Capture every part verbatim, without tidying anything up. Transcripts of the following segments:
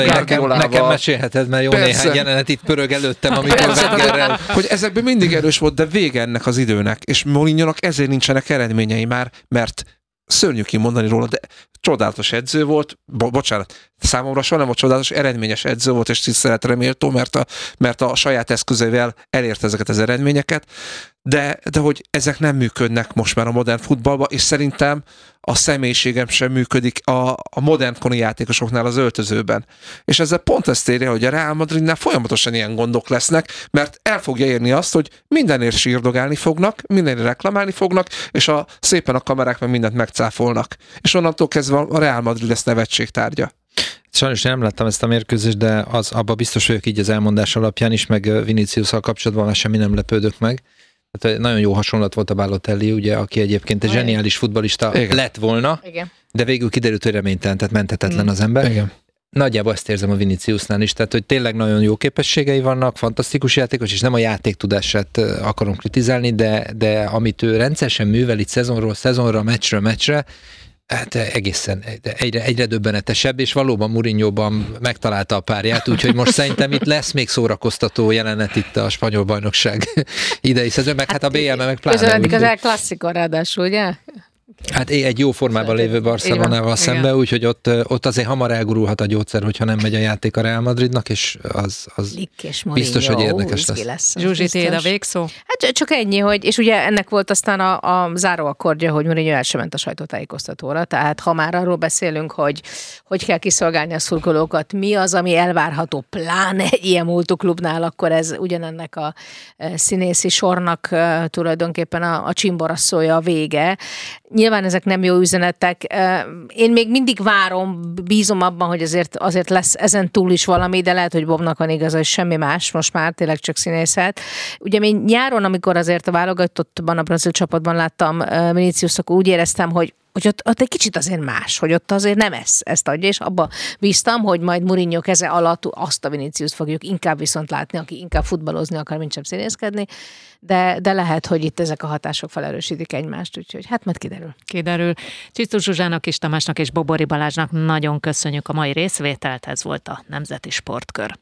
nekem, nekem mesélheted, mert jó persze. Néhány jelenet itt pörög előttem, amikor Wengerrel. Hogy ezekben mindig erős volt, de vége ennek az időnek, és Mourinhonak ezért nincsenek eredményei már, mert szörnyű kimondani róla, de csodálatos edző volt, bo- bocsánat, számomra soha nem volt csodálatos, eredményes edző volt, és tiszteletre méltó, mert a, mert a saját eszközeivel elért ezeket az eredményeket, de, de hogy ezek nem működnek most már a modern futballban, és szerintem a személyiségem sem működik a, a modern koni játékosoknál az öltözőben. És ezzel pont ezt érje, hogy a Real Madridnál folyamatosan ilyen gondok lesznek, mert el fogja érni azt, hogy mindenért sírdogálni fognak, mindenért reklamálni fognak, és a, szépen a kamerák meg mindent megcáfolnak. És onnantól kezdve a Real Madrid lesz nevetség tárgya. Sajnos nem láttam ezt a mérkőzést, de az, abban biztos vagyok így az elmondás alapján is, meg Viniciusszal kapcsolatban már semmi nem lepődök meg. Tehát nagyon jó hasonlat volt a Balotelli, ugye, aki egyébként egy zseniális futballista igen. lett volna, igen. de végül kiderült, hogy reménytelen, tehát menthetetlen mm. az ember. Igen. Nagyjából ezt érzem a Viniciusnál is, tehát hogy tényleg nagyon jó képességei vannak, fantasztikus játékos, és nem a játéktudását akarom kritizálni, de, de amit ő rendszeresen művel itt szezonról szezonra, meccsről meccsre, hát egészen egyre, egyre döbbenetesebb, és valóban Mourinhoban megtalálta a párját, úgyhogy most szerintem itt lesz még szórakoztató jelenet itt a spanyol bajnokság idei szezon, meg hát, hát a bé el em meg pláne. Közöledik az El Clásico ráadásul, ugye? Hát egy jó formában lévő Barcelonával szembe, úgyhogy ott, ott azért hamar elgurulhat a gyógyszer, hogyha nem megy a játék a Real Madridnak, és az, az biztos, hogy érdekes lesz. lesz Zsuzsi, tiéd a végszó? Hát csak ennyi, hogy, és ugye ennek volt aztán a, a záróakkordja, hogy Mourinho el sem ment a sajtótájékoztatóra, tehát ha már arról beszélünk, hogy hogy kell kiszolgálni a szurkolókat, mi az, ami elvárható, pláne egy ilyen multiklubnál, akkor ez ugyanennek a színészi sornak tulajdonképpen a, a csimborasszója a vége. Nyilván ezek nem jó üzenetek. Én még mindig várom, bízom abban, hogy azért, azért lesz ezen túl is valami, de lehet, hogy Bobnak van igaza, hogy semmi más, most már tényleg csak színészet. Ugye én nyáron, amikor azért a válogatottban, a brazil csapatban láttam Vinicius, akkor úgy éreztem, hogy hogy ott, ott egy kicsit azért más, hogy ott azért nem ezt, ezt adja, és abba bíztam, hogy majd Mourinho keze alatt azt a Viniciust fogjuk inkább viszont látni, aki inkább futballozni akar, mint sem színészkedni, de, de lehet, hogy itt ezek a hatások felerősítik egymást, úgyhogy hát majd kiderül. Kiderül. Csisztus Zsuzsának, Kis Tamásnak és Bobori Balázsnak nagyon köszönjük a mai részvételt, ez volt a Nemzeti Sportkör.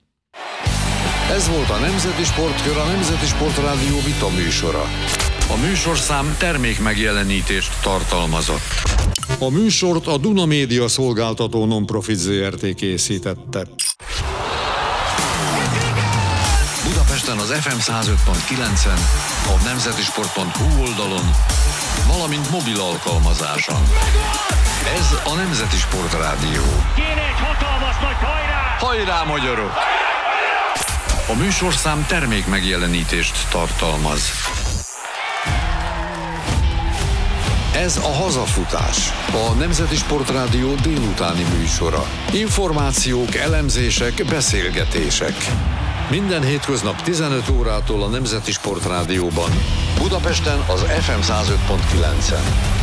Ez volt a Nemzeti Sportkör, a Nemzeti Sportrádió vita műsora. A műsorszám termék megjelenítést tartalmazott. A műsort a Duna Média Szolgáltató Non-Profit zé er té készítette. Budapesten az ef em száz öt pont kilencen, a nemzetisport pont hu oldalon, valamint mobil alkalmazáson. Ez a Nemzeti Sportrádió. Kéne egy hatalmas nagy hajrá! Hajrá, magyarok! A műsorszám termék megjelenítést tartalmaz. Ez a Hazafutás, a Nemzeti Sportrádió délutáni műsora. Információk, elemzések, beszélgetések. Minden hétköznap tizenöt órától a Nemzeti Sportrádióban. Budapesten az ef em száz öt pont kilencen.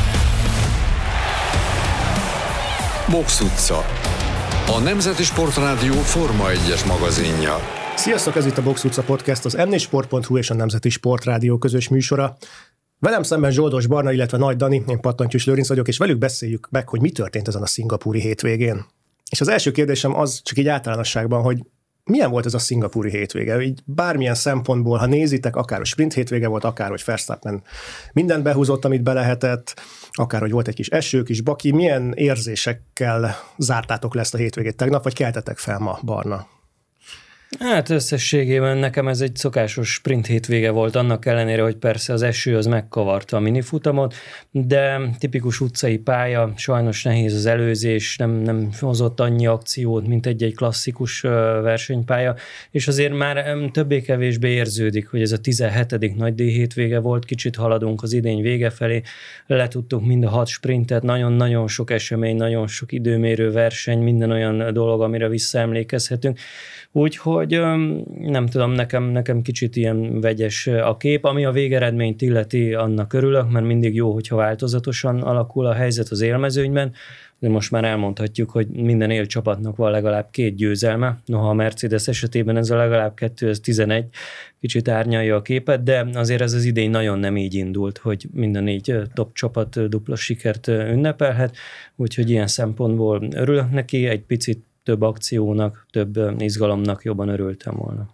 Box utca. A Nemzeti Sportrádió Forma egyes magazinja. Sziasztok, ez itt a Box utca podcast, az em négy sport pont hu és a Nemzeti Sportrádió közös műsora. Velem szemben Zsoldos Barna, illetve Nagy Dani, én Pattantyús Lőrinc vagyok, és velük beszéljük meg, hogy mi történt ezen a szingapúri hétvégén. És az első kérdésem az, csak így általánosságban, hogy milyen volt ez a szingapúri hétvége? Így bármilyen szempontból, ha nézitek, akár a sprint hétvége volt, akár hogy Verstappen mindent behúzott, amit be lehetett, akár hogy volt egy kis eső, kis baki, milyen érzésekkel zártátok le ezt a hétvégét tegnap, vagy keltetek fel ma, Barna? Hát összességében nekem ez egy szokásos sprint hétvége volt, annak ellenére, hogy persze az eső az megkavarta a minifutamot, de tipikus utcai pálya, sajnos nehéz az előzés, nem, nem hozott annyi akciót, mint egy-egy klasszikus versenypálya, és azért már többé-kevésbé érződik, hogy ez a tizenhetedik nagydíj hétvége volt, kicsit haladunk az idény vége felé, letudtunk mind a hat sprintet, nagyon-nagyon sok esemény, nagyon sok időmérő verseny, minden olyan dolog, amire visszaemlékezhetünk. Úgyhogy nem tudom, nekem, nekem kicsit ilyen vegyes a kép. Ami a végeredményt illeti, annak örülök, mert mindig jó, hogyha változatosan alakul a helyzet az élmezőnyben, de most már elmondhatjuk, hogy minden élcsapatnak van legalább két győzelme. Noha a Mercedes esetében ez a legalább kettő, ez tizenegy, kicsit árnyalja a képet, de azért ez az idény nagyon nem így indult, hogy minden négy top csapat dupla sikert ünnepelhet, úgyhogy ilyen szempontból örülök neki, egy picit több akciónak, több izgalomnak jobban örültem volna.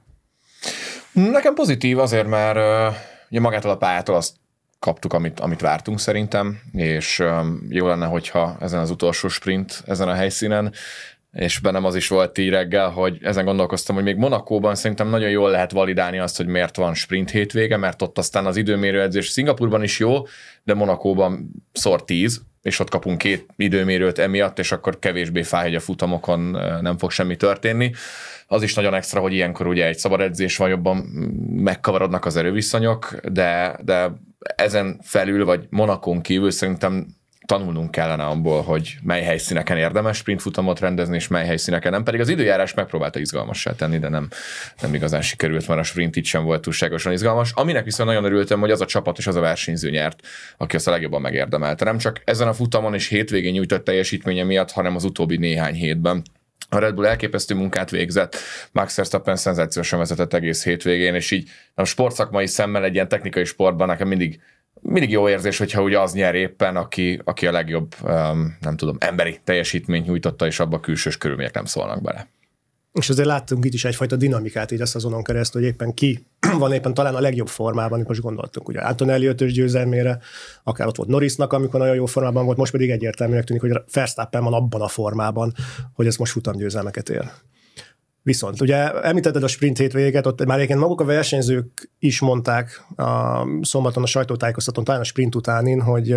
Nekem pozitív azért, mert uh, ugye magától a pályától azt kaptuk, amit, amit vártunk szerintem, és um, jó lenne, hogyha ezen az utolsó sprint, ezen a helyszínen, és bennem az is volt így reggel, hogy ezen gondolkoztam, hogy még Monakóban szerintem nagyon jól lehet validálni azt, hogy miért van sprint hétvége, mert ott aztán az időmérőedzés Szingapurban is jó, de Monakóban szor tíz, és ott kapunk két időmérőt emiatt, és akkor kevésbé fáj, hogy a futamokon nem fog semmi történni. Az is nagyon extra, hogy ilyenkor ugye egy szabad edzés van, jobban megkavarodnak az erőviszonyok, de, de ezen felül, vagy Monakón kívül szerintem tanulnunk kellene abból, hogy mely helyszíneken érdemes sprintfutamot rendezni, és mely helyszíneken nem. Pedig az időjárás megpróbálta izgalmassá tenni, de nem, nem igazán sikerült, mert a sprint itt sem volt túlságosan izgalmas. Aminek viszont nagyon örültem, hogy az a csapat és az a versenyző nyert, aki azt a legjobban megérdemelte. Nem csak ezen a futamon és hétvégén nyújtott teljesítménye miatt, hanem az utóbbi néhány hétben. A Red Bull elképesztő munkát végzett, Max Verstappen szenzációsan vezetett egész hétvégén, és így a sportszakmai szemmel egy ilyen technikai sportban nekem mindig mindig jó érzés, hogyha ugye az nyer éppen, aki, aki a legjobb, um, nem tudom, emberi teljesítményt nyújtotta, és abba a külsős körülmények nem szólnak bele. És azért láttunk itt is egyfajta dinamikát így a szezonon keresztül, hogy éppen ki van éppen talán a legjobb formában, amikor most gondoltunk ugye Antonelli ötös győzelmére, akár ott volt Norrisnak, amikor nagyon jó formában volt, most pedig egyértelműnek tűnik, hogy Verstappen van abban a formában, hogy ez most futamgyőzelmeket ér. Viszont ugye említetted a sprint hétvégét, ott már egyébként maguk a versenyzők is mondták a szombaton a sajtótájékoztatón, talán a sprint utánin, hogy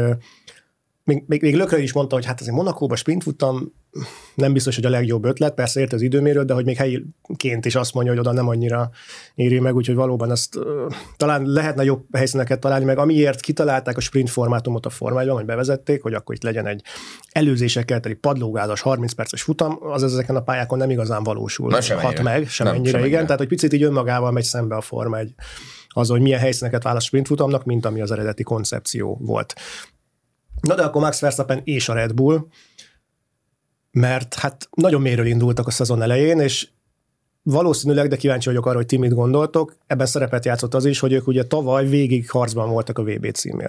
még, még, még Lökler is mondta, hogy hát azért Monakóban sprint futam nem biztos, hogy a legjobb ötlet, persze érte az időmérőt, de hogy még helyiként is azt mondja, hogy oda nem annyira éri meg, úgyhogy valóban ezt uh, talán lehetne jobb helyszíneket találni, meg amiért kitalálták a sprint formátumot a Forma egyben, hogy bevezették, hogy akkor itt legyen egy előzésekkel teli padlógázas harminc perces futam, az ezeken a pályákon nem igazán valósul. Na, sem hat ennyire. meg, sem nem, ennyire, sem igen, ennyire. tehát hogy picit így önmagával megy szembe a Forma egy az, hogy milyen helyszíneket választ sprint futamnak, mint ami az eredeti koncepció volt. Na de akkor Max Verstappen és a Red Bull, mert hát nagyon mélyről indultak a szezon elején, és valószínűleg, de kíváncsi vagyok arra, hogy ti mit gondoltok, ebben szerepet játszott az is, hogy ők ugye tavaly végig harcban voltak a vé bé címért.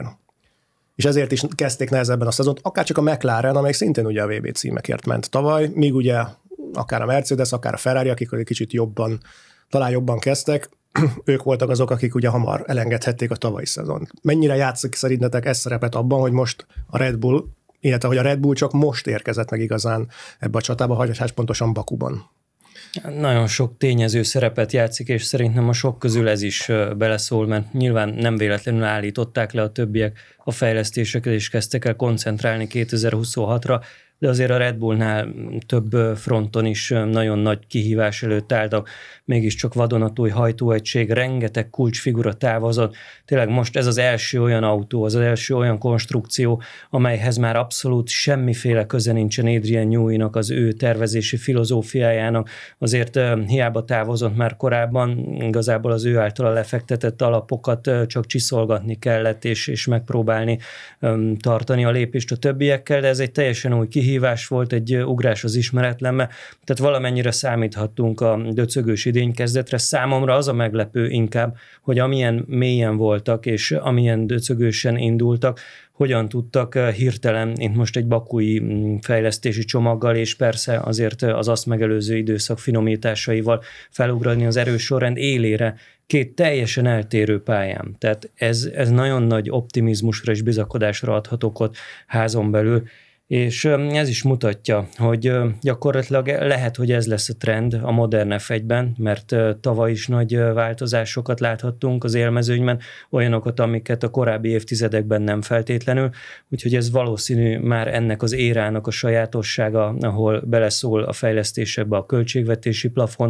És ezért is kezdték nehezebben a szezont, akár csak a McLaren, amely szintén ugye a vé bé címekért ment tavaly, míg ugye akár a Mercedes, akár a Ferrari, akik egy kicsit jobban, talán jobban kezdtek, ők voltak azok, akik ugye hamar elengedhették a tavalyi szezont. Mennyire játszik szerintetek ez szerepet abban, hogy most a Red Bull, illetve hogy a Red Bull csak most érkezett meg igazán ebbe a csatába, hagyhatás pontosan Bakuban? Nagyon sok tényező szerepet játszik, és szerintem a sok közül ez is beleszól, mert nyilván nem véletlenül állították le a többiek a fejlesztéseket, és kezdtek el koncentrálni kétezer-huszonhatra, de azért a Red Bullnál több fronton is nagyon nagy kihívás előtt álltak, mégiscsak vadonatúj hajtóegység, rengeteg kulcsfigura távozott. Tényleg most ez az első olyan autó, az, az első olyan konstrukció, amelyhez már abszolút semmiféle köze nincsen Adrian Newey-nak, az ő tervezési filozófiájának. Azért hiába távozott már korábban, igazából az ő általa lefektetett alapokat csak csiszolgatni kellett, és, és megpróbálni tartani a lépést a többiekkel, de ez egy teljesen új kihívás volt, egy ugrás az ismeretlenbe, tehát valamennyire számíthattunk a döcögős idénykezdetre. Számomra az a meglepő inkább, hogy amilyen mélyen voltak, és amilyen döcögősen indultak, hogyan tudtak hirtelen, itt most egy bakui fejlesztési csomaggal, és persze azért az azt megelőző időszak finomításaival felugrani az erős sorrend élére két teljesen eltérő pályán. Tehát ez, ez nagyon nagy optimizmusra és bizakodásra adhat okot házon belül, és ez is mutatja, hogy gyakorlatilag lehet, hogy ez lesz a trend a modern ef egyben, mert tavaly is nagy változásokat láthattunk az élmezőnyben, olyanokat, amiket a korábbi évtizedekben nem feltétlenül, úgyhogy ez valószínű már ennek az érának a sajátossága, ahol beleszól a fejlesztésekbe a költségvetési plafon,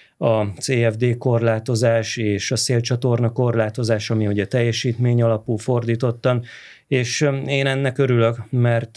a cé ef dé korlátozás és a szélcsatorna korlátozás, ami ugye teljesítmény alapú fordítottan, és én ennek örülök, mert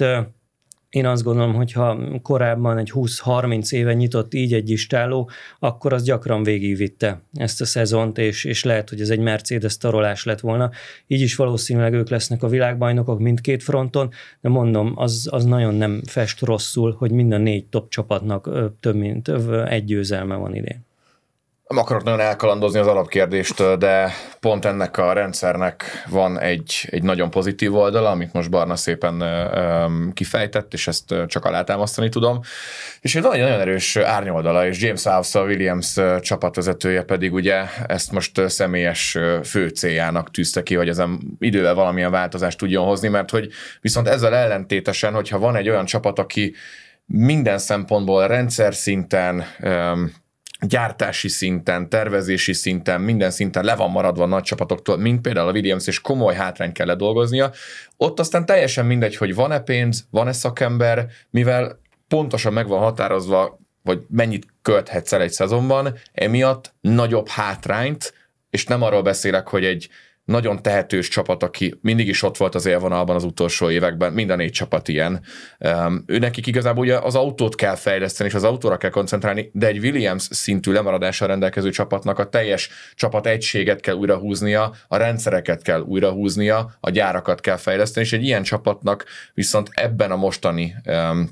én azt gondolom, hogy ha korábban egy húsz-harminc éve nyitott így egy istáló, akkor az gyakran végigvitte ezt a szezont, és, és lehet, hogy ez egy Mercedes tarolás lett volna. Így is valószínűleg ők lesznek a világbajnokok mindkét fronton, de mondom, az, az nagyon nem fest rosszul, hogy mind a négy top csapatnak több mint egy győzelme van idén. Nem akarok nagyon elkalandozni az alapkérdést, de pont ennek a rendszernek van egy, egy nagyon pozitív oldala, amit most Barna szépen um, kifejtett, és ezt csak alátámasztani tudom. És egy nagyon, nagyon erős árnyoldala, és James House, a Williams csapatvezetője pedig ugye ezt most személyes fő céljának tűzte ki, hogy ezen idővel valamilyen változást tudjon hozni, mert hogy viszont ezzel ellentétesen, hogyha van egy olyan csapat, aki minden szempontból rendszer szinten, um, gyártási szinten, tervezési szinten, minden szinten le van maradva a nagy csapatoktól, mint például a Williams, és komoly hátrányt kell ledolgoznia. Ott aztán teljesen mindegy, hogy van-e pénz, van-e szakember, mivel pontosan meg van határozva, hogy mennyit költhetsz el egy szezonban, emiatt nagyobb hátrányt, és nem arról beszélek, hogy egy nagyon tehetős csapat, aki mindig is ott volt az élvonalban az utolsó években, mind a négy csapat ilyen. Um, ő nekik igazából ugye az autót kell fejleszteni, és az autóra kell koncentrálni, de egy Williams szintű lemaradással rendelkező csapatnak a teljes csapat egységet kell újrahúznia, a rendszereket kell újrahúznia, a gyárakat kell fejleszteni, és egy ilyen csapatnak viszont ebben a mostani um,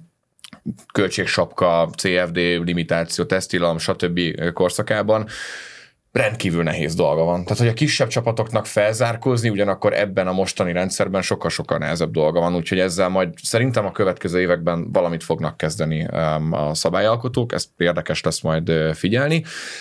költségsapka, cé ef dé, limitáció, tesztilalom, stb. Korszakában rendkívül nehéz dolga van. Tehát, hogy a kisebb csapatoknak felzárkózni, ugyanakkor ebben a mostani rendszerben sokkal-sokkal nehezebb dolga van, úgyhogy ezzel majd szerintem a következő években valamit fognak kezdeni a szabályalkotók, ezt érdekes lesz majd figyelni.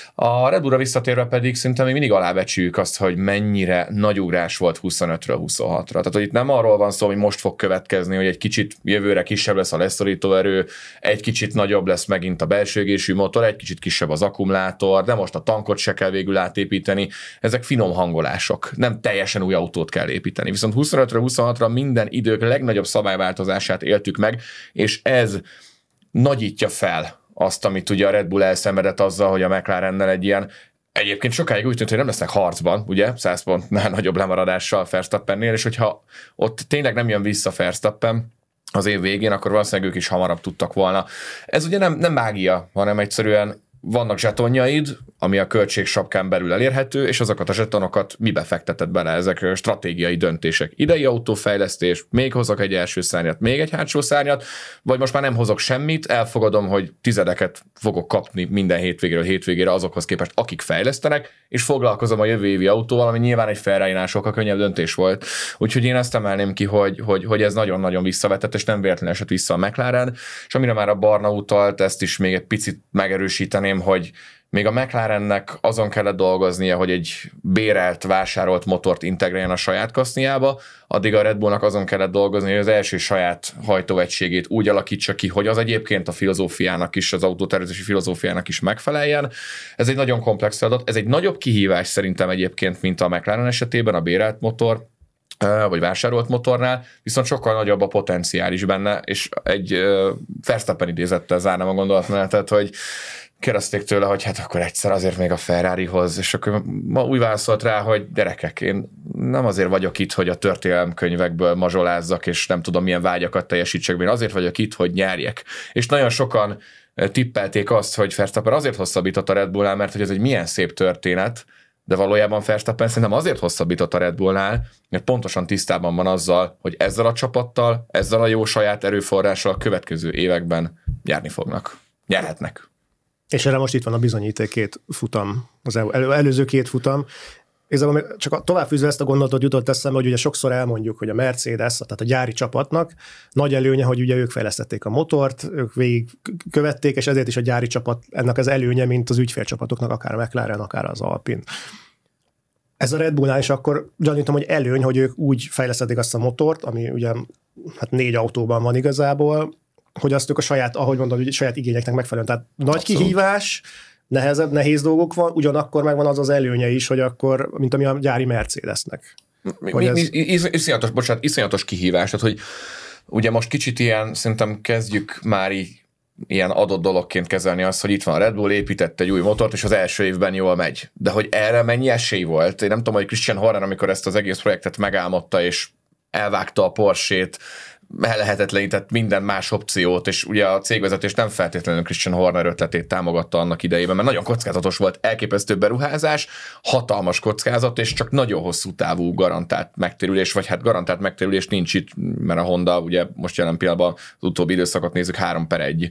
A Red Bullra visszatérve pedig szerintem még mindig alábecsüljük azt, hogy mennyire nagy ugrás volt huszonötről huszonhatra. Tehát, hogy itt nem arról van szó, hogy most fog következni, hogy egy kicsit jövőre kisebb lesz a leszorító erő, egy kicsit nagyobb lesz megint a belső égésű motor, egy kicsit kisebb az akkumulátor, de most a tankot se kell végül átépíteni. Ezek finom hangolások. Nem teljesen új autót kell építeni. Viszont huszonötről huszonhatra minden idők legnagyobb szabályváltozását éltük meg, és ez nagyítja fel azt, amit ugye a Red Bull elszenvedett azzal, hogy a McLarennel egy ilyen, egyébként sokáig úgy tűnt, hogy nem lesznek harcban, ugye, száz pontnál nagyobb lemaradással Verstappennél, és hogyha ott tényleg nem jön vissza Verstappen az év végén, akkor valószínűleg ők is hamarabb tudtak volna. Ez ugye nem, nem mágia, hanem egyszerűen vannak zsetonjaid, ami a költségsapkán belül elérhető, és azokat a zsetonokat mibe fekteted bele, ezek stratégiai döntések. Idei autófejlesztés, még hozok egy első szárnyat, még egy hátsó szárnyat, vagy most már nem hozok semmit, elfogadom, hogy tizedeket fogok kapni minden hétvégéről hétvégére azokhoz képest, akik fejlesztenek, és foglalkozom a jövő évi autóval, ami nyilván egy Ferrari-nál sokkal könnyebb döntés volt. Úgyhogy én ezt emelném ki, hogy, hogy, hogy ez nagyon-nagyon visszavetett, és nem véletlenül esett vissza a McLaren, és amire már a Barna utalt, ezt is még egy picit megerősíteném, hogy még a McLarennek azon kellett dolgoznia, hogy egy bérelt, vásárolt motort integráljon a saját kaszniába, addig a Red Bullnak azon kellett dolgozni, hogy az első saját hajtóegységét úgy alakítsa ki, hogy az egyébként a filozófiának is, az autótervezési filozófiának is megfeleljen. Ez egy nagyon komplex feladat, ez egy nagyobb kihívás szerintem egyébként, mint a McLaren esetében, a bérelt motor, vagy vásárolt motornál, viszont sokkal nagyobb a potenciál is benne, és egy Verstappen idézettel zárnám a gondolatmenetet, hogy kérdezték tőle, hogy hát akkor egyszer azért még a Ferrarihoz, és akkor ma úgy válaszolt rá, hogy gyerekek, én nem azért vagyok itt, hogy a történelemkönyvekből mazsolázzak, és nem tudom milyen vágyakat teljesítsek, én azért vagyok itt, hogy nyerjek. És nagyon sokan tippelték azt, hogy Verstappen azért hosszabbított a Red Bullnál, mert hogy ez egy milyen szép történet, de valójában Verstappen szerintem azért hosszabbított a Red Bullnál, mert pontosan tisztában van azzal, hogy ezzel a csapattal, ezzel a jó saját erőforrással a következő években nyerni fognak. Nyerhetnek. És erre most itt van a bizonyíték két futam, az el, el, előző két futam. Igazából csak továbbfűzve ezt a gondolatot jutott eszembe, hogy ugye sokszor elmondjuk, hogy a Mercedes, tehát a gyári csapatnak nagy előnye, hogy ugye ők fejlesztették a motort, ők végig követték, és ezért is a gyári csapat ennek az előnye, mint az ügyfélcsapatoknak, akár a McLaren, akár az Alpine. Ez a Red Bullnál is akkor gyanítom, hogy előny, hogy ők úgy fejlesztették azt a motort, ami ugye hát négy autóban van igazából, hogy azt ők a saját, ahogy mondod, hogy saját igényeknek megfelelően. Tehát nagy Abszolút. Kihívás, nehezebb, nehéz dolgok van, ugyanakkor megvan az az előnye is, hogy akkor, mint ami a gyári Mercedesnek. Mi, ez... is, iszonyatos, bocsánat, iszonyatos kihívás, tehát hogy ugye most kicsit ilyen, szerintem kezdjük már így ilyen adott dologként kezelni azt, hogy itt van a Red Bull, épített egy új motort, és az első évben jól megy. De hogy erre mennyi esély volt? Én nem tudom, hogy Christian Horner, amikor ezt az egész projektet megálmodta, és elvágta a Porsét, ellehetetlenített minden más opciót, és ugye a cégvezetés nem feltétlenül Christian Horner ötletét támogatta annak idejében, mert nagyon kockázatos volt, elképesztő beruházás, hatalmas kockázat, és csak nagyon hosszú távú garantált megtérülés, vagy hát garantált megtérülés nincs itt, mert a Honda ugye most jelen pillanatban az utóbbi időszakot nézzük, három per egy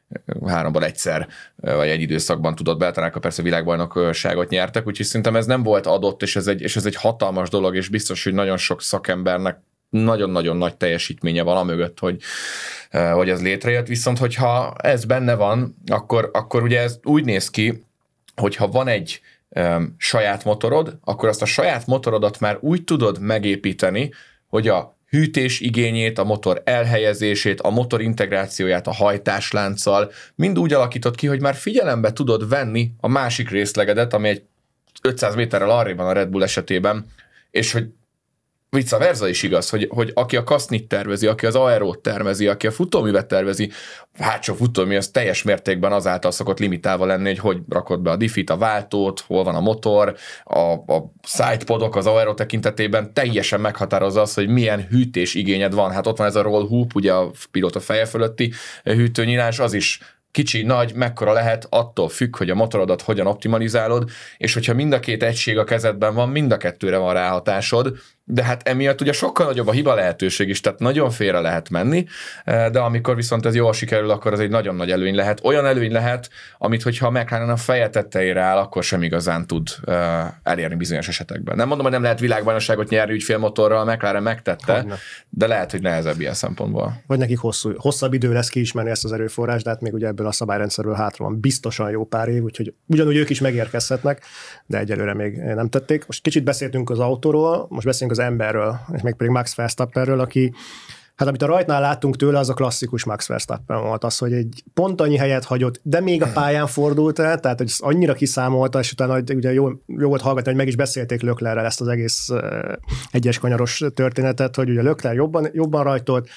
háromból egyszer, vagy egy időszakban tudott beállítani, akkor persze világbajnokságot nyertek, úgyhogy szerintem ez nem volt adott, és ez egy, és ez egy hatalmas dolog, és biztos, hogy nagyon sok szakembernek nagyon-nagyon nagy teljesítménye van amögött, hogy, hogy ez létrejött, viszont hogyha ez benne van, akkor, akkor ugye ez úgy néz ki, hogyha van egy um, saját motorod, akkor azt a saját motorodat már úgy tudod megépíteni, hogy a hűtés igényét, a motor elhelyezését, a motor integrációját a hajtáslánccal mind úgy alakított ki, hogy már figyelembe tudod venni a másik részlegedet, ami egy ötszáz méterrel arrébb van a Red Bull esetében, és hogy vice versa is igaz, hogy, hogy aki a kasznit tervezi, aki az aerót tervezi, aki a futóművet tervezi, a hátsó futómű az teljes mértékben azáltal szokott limitálva lenni, hogy hogy rakod be a diffit, a váltót, hol van a motor, a, a sidepodok az aeró tekintetében teljesen meghatározza az, hogy milyen hűtés igényed van. Hát ott van ez a roll hoop, ugye a pilóta feje fölötti hűtőnyílás, az is kicsi, nagy, mekkora lehet, attól függ, hogy a motorodat hogyan optimalizálod, és hogyha mind a két egység a kezedben van, mind a kettőre van ráhatásod, de hát emiatt ugye sokkal nagyobb a hiba lehetőség is, tehát nagyon félre lehet menni, de amikor viszont ez jól sikerül, akkor ez egy nagyon nagy előny lehet. Olyan előny lehet, amit hogyha a McLaren a feje tetejére áll, akkor sem igazán tud elérni bizonyos esetekben. Nem mondom, hogy nem lehet világbajnokságot nyerni ügyfélmotorral, a McLaren megtette, Hogyne. de lehet, hogy nehezebb ilyen szempontból. Vagy nekik hosszú, hosszabb idő lesz kiismerni ezt az erőforrást, de hát még ugye ebből a szabályrendszerből hátra van biztosan jó pár év, úgyhogy ugyanúgy ők is megérkezhetnek, de egyelőre még nem tették. Most kicsit beszéltünk az autóról, most beszélünk az emberről, és még pedig Max Verstappenről, aki, hát amit a rajtnál láttunk tőle, az a klasszikus Max Verstappen volt, az, hogy egy pont annyi helyet hagyott, de még a pályán fordult el, tehát hogy annyira kiszámolta, és utána ugye jó, jó volt hallgatni, hogy meg is beszélték Leclerrel ezt az egész uh, egyes kanyaros történetet, hogy ugye Leclerc jobban, jobban rajtolt,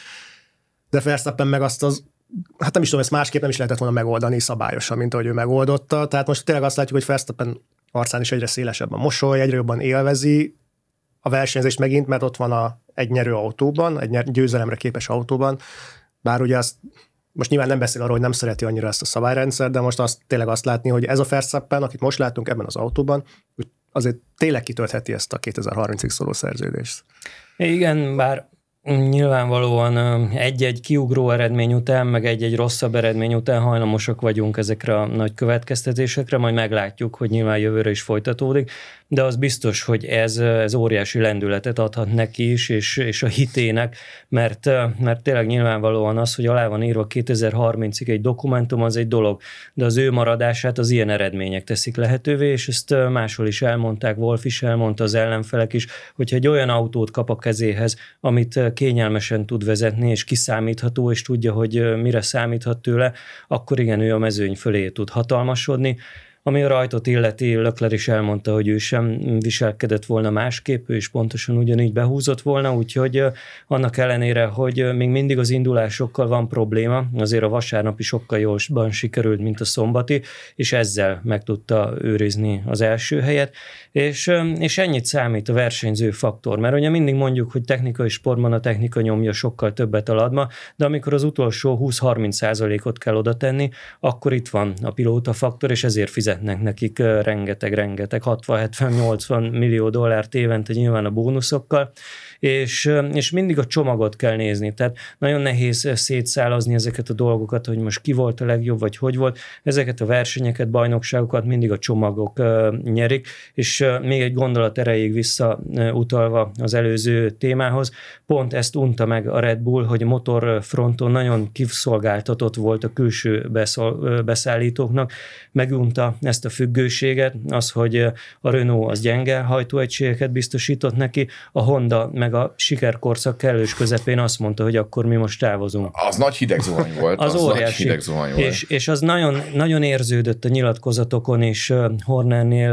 de Verstappen meg azt az, hát nem is tudom, ezt másképp nem is lehetett volna megoldani szabályosan, mint ahogy ő megoldotta. Tehát most tényleg azt látjuk, hogy Verstappen arcán is egyre szélesebb a mosoly, egyre jobban élvezi a versenyzést megint, mert ott van a, egy nyerő autóban, egy győzelemre képes autóban, bár ugye azt, most nyilván nem beszél arról, hogy nem szereti annyira ezt a szabályrendszer, de most azt, tényleg azt látni, hogy ez a Verstappen, akit most látunk ebben az autóban, azért tényleg kitöltheti ezt a kétezer-harmincig szóló szerződést. Igen, bár nyilvánvalóan egy-egy kiugró eredmény után, meg egy-egy rosszabb eredmény után hajlamosak vagyunk ezekre a nagy következtetésekre, majd meglátjuk, hogy nyilván jövőre is folytatódik, de az biztos, hogy ez, ez óriási lendületet adhat neki is, és, és a hitének, mert, mert tényleg nyilvánvalóan az, hogy alá van írva kétezer-harmincig egy dokumentum, az egy dolog, de az ő maradását az ilyen eredmények teszik lehetővé, és ezt máshol is elmondták, Wolf is elmondta, az ellenfelek is, hogyha egy olyan autót kap a kezéhez, amit kényelmesen tud vezetni, és kiszámítható, és tudja, hogy mire számíthat tőle, akkor igen, ő a mezőny fölé tud hatalmasodni. Ami a rajtot illeti, Leclerc is elmondta, hogy ő sem viselkedett volna másképp, ő is pontosan ugyanígy behúzott volna, úgyhogy annak ellenére, hogy még mindig az indulásokkal van probléma, azért a vasárnapi sokkal jobban sikerült, mint a szombati, és ezzel meg tudta őrizni az első helyet, és, és ennyit számít a versenyző faktor, mert ugye mindig mondjuk, hogy technikai sportban a technika nyomja sokkal többet a ladma, de amikor az utolsó húsz-harminc százalékot kell oda tenni, akkor itt van a pilóta faktor, és ezért fizet nekik rengeteg-rengeteg, hatvan-hetven-nyolcvan millió dollárt évente nyilván a bónuszokkal, és, és mindig a csomagot kell nézni, tehát nagyon nehéz szétszálazni ezeket a dolgokat, hogy most ki volt a legjobb, vagy hogy volt. Ezeket a versenyeket, bajnokságokat mindig a csomagok uh, nyerik, és uh, még egy gondolat erejéig visszautalva az előző témához, pont ezt unta meg a Red Bull, hogy a motorfronton nagyon kiszolgáltatott volt a külső beszol, beszállítóknak, megunta ezt a függőséget, az, hogy a Renault az gyenge hajtóegységeket biztosított neki, a Honda meg a sikerkorszak kellős közepén azt mondta, hogy akkor mi most távozunk. Az nagy hideg zuhany volt. Az, az óriási. Nagy hideg zuhany volt. És, és az nagyon, nagyon érződött a nyilatkozatokon is Hornernél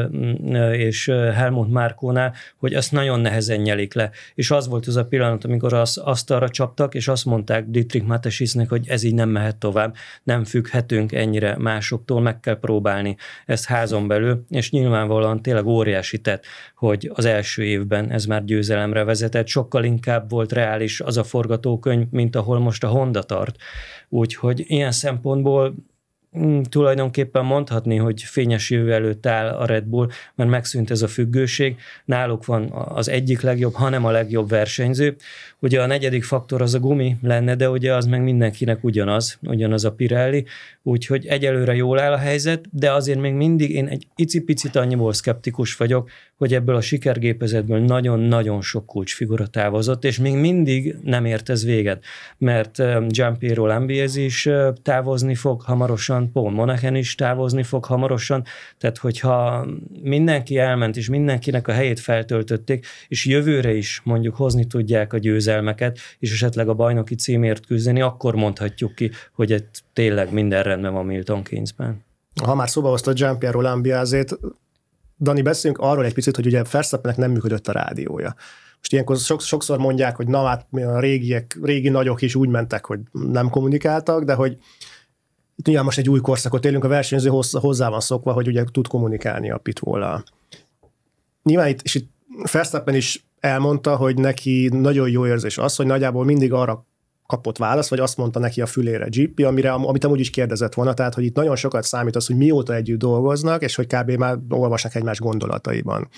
és Helmut Markónál, hogy azt nagyon nehezen nyelik le. És az volt az a pillanat, amikor az asztalra csaptak, és azt mondták Dietrich Matesisnek, hogy ez így nem mehet tovább, nem függhetünk ennyire másoktól, meg kell próbálni ezt házon belül, és nyilvánvalóan tényleg óriási tett, hogy az első évben ez már győzelemre vezetett, sokkal inkább volt reális az a forgatókönyv, mint ahol most a Honda tart. Úgyhogy ilyen szempontból tulajdonképpen mondhatni, hogy fényes jövő előtt áll a Red Bull, mert megszűnt ez a függőség. Náluk van az egyik legjobb, hanem a legjobb versenyző. Ugye a negyedik faktor az a gumi lenne, de ugye az meg mindenkinek ugyanaz, ugyanaz a Pirelli, úgyhogy egyelőre jól áll a helyzet, de azért még mindig én egy icipicit annyiból szkeptikus vagyok, hogy ebből a sikergépezetből nagyon-nagyon sok kulcsfigura távozott, és még mindig nem ért ez véget, mert Gianpiero Lambiesi is távozni fog hamarosan, Paul Monahan is távozni fog hamarosan, tehát hogyha mindenki elment, és mindenkinek a helyét feltöltötték, és jövőre is mondjuk hozni tudják a győzelmeket, és esetleg a bajnoki címért küzdeni, akkor mondhatjuk ki, hogy itt tényleg minden rendben van Milton Keynesben. Ha már szóba hozta Gianpiero Lambiesét, Dani, beszéljünk arról egy picit, hogy ugye Verstappennek nem működött a rádiója. Most ilyenkor sokszor mondják, hogy na hát a régiek, régi nagyok is úgy mentek, hogy nem kommunikáltak, de hogy itt ugye most egy új korszakot élünk, a versenyző hozzá van szokva, hogy ugye tud kommunikálni a pitbull-al. Nyilván itt, és itt Verstappen is elmondta, hogy neki nagyon jó érzés az, hogy nagyjából mindig arra kapott választ, vagy azt mondta neki a fülére gé pé, amire, amit amúgy is kérdezett volna, tehát hogy itt nagyon sokat számít az, hogy mióta együtt dolgoznak, és hogy kb. Már olvasnak egymás gondolataiban.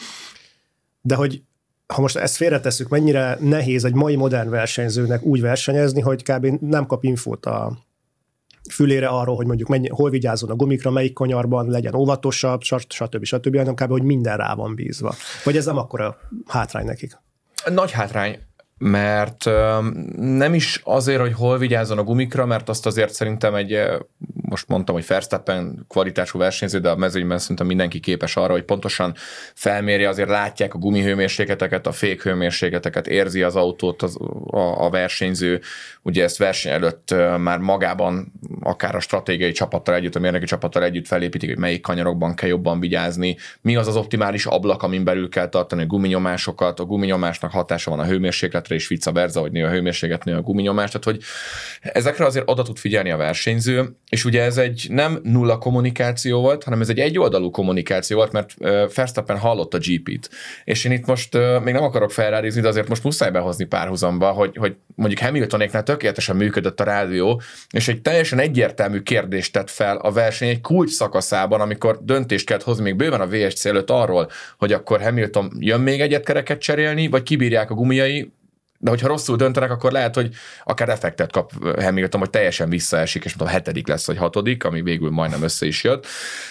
De hogy ha most ezt félretesszük, mennyire nehéz egy mai modern versenyzőnek úgy versenyezni, hogy kb. Nem kap infót a fülére arról, hogy mondjuk mennyi, hol vigyázzon a gumikra, melyik kanyarban, legyen óvatosabb, stb. stb. hanem kb. Hogy minden rá van bízva. Vagy ez nem akkora hátrány nekik? Nagy hátrány, mert nem is azért, hogy hol vigyázzon a gumikra, mert azt azért szerintem egy, most mondtam, hogy Verstappen kvalitású versenyző, de a mezőnyben szerintem mindenki képes arra, hogy pontosan felmérje, azért látják a gumihőmérsékleteket, a fékhőmérsékleteket, érzi az autót az, a, a versenyző, ugye ezt verseny előtt már magában akár a stratégiai csapattal együtt, a mérnöki csapattal együtt felépítik, hogy melyik kanyarokban kell jobban vigyázni, mi az az optimális ablak, amin belül kell tartani a guminyomásokat, a guminyomásnak hatása van a hőmérsékletre, és vice versa, hogy nő a hőmérséklet, nő a guminyomás, tehát hogy ezekre azért oda tud figyelni a versenyző, és ugye ez egy nem nulla kommunikáció volt, hanem ez egy egyoldalú kommunikáció volt, mert Verstappen hallott a gé pét. És én itt most még nem akarok felrádizni, de azért most muszáj behozni párhuzamba, hogy, hogy mondjuk Hamiltonéknál tökéletesen működött a rádió, és egy teljesen egyértelmű kérdést tett fel a verseny egy kulcs szakaszában, amikor döntést kellett hozni még bőven a vé es cé előtt arról, hogy akkor Hamilton jön még egyet kereket cserélni, vagy kibírják a gumijai, de hogyha rosszul döntenek, akkor lehet, hogy akár effektet kap Hamilton, hogy teljesen visszaesik, és mondom, hetedik lesz, vagy hatodik, ami végül majdnem össze is jött.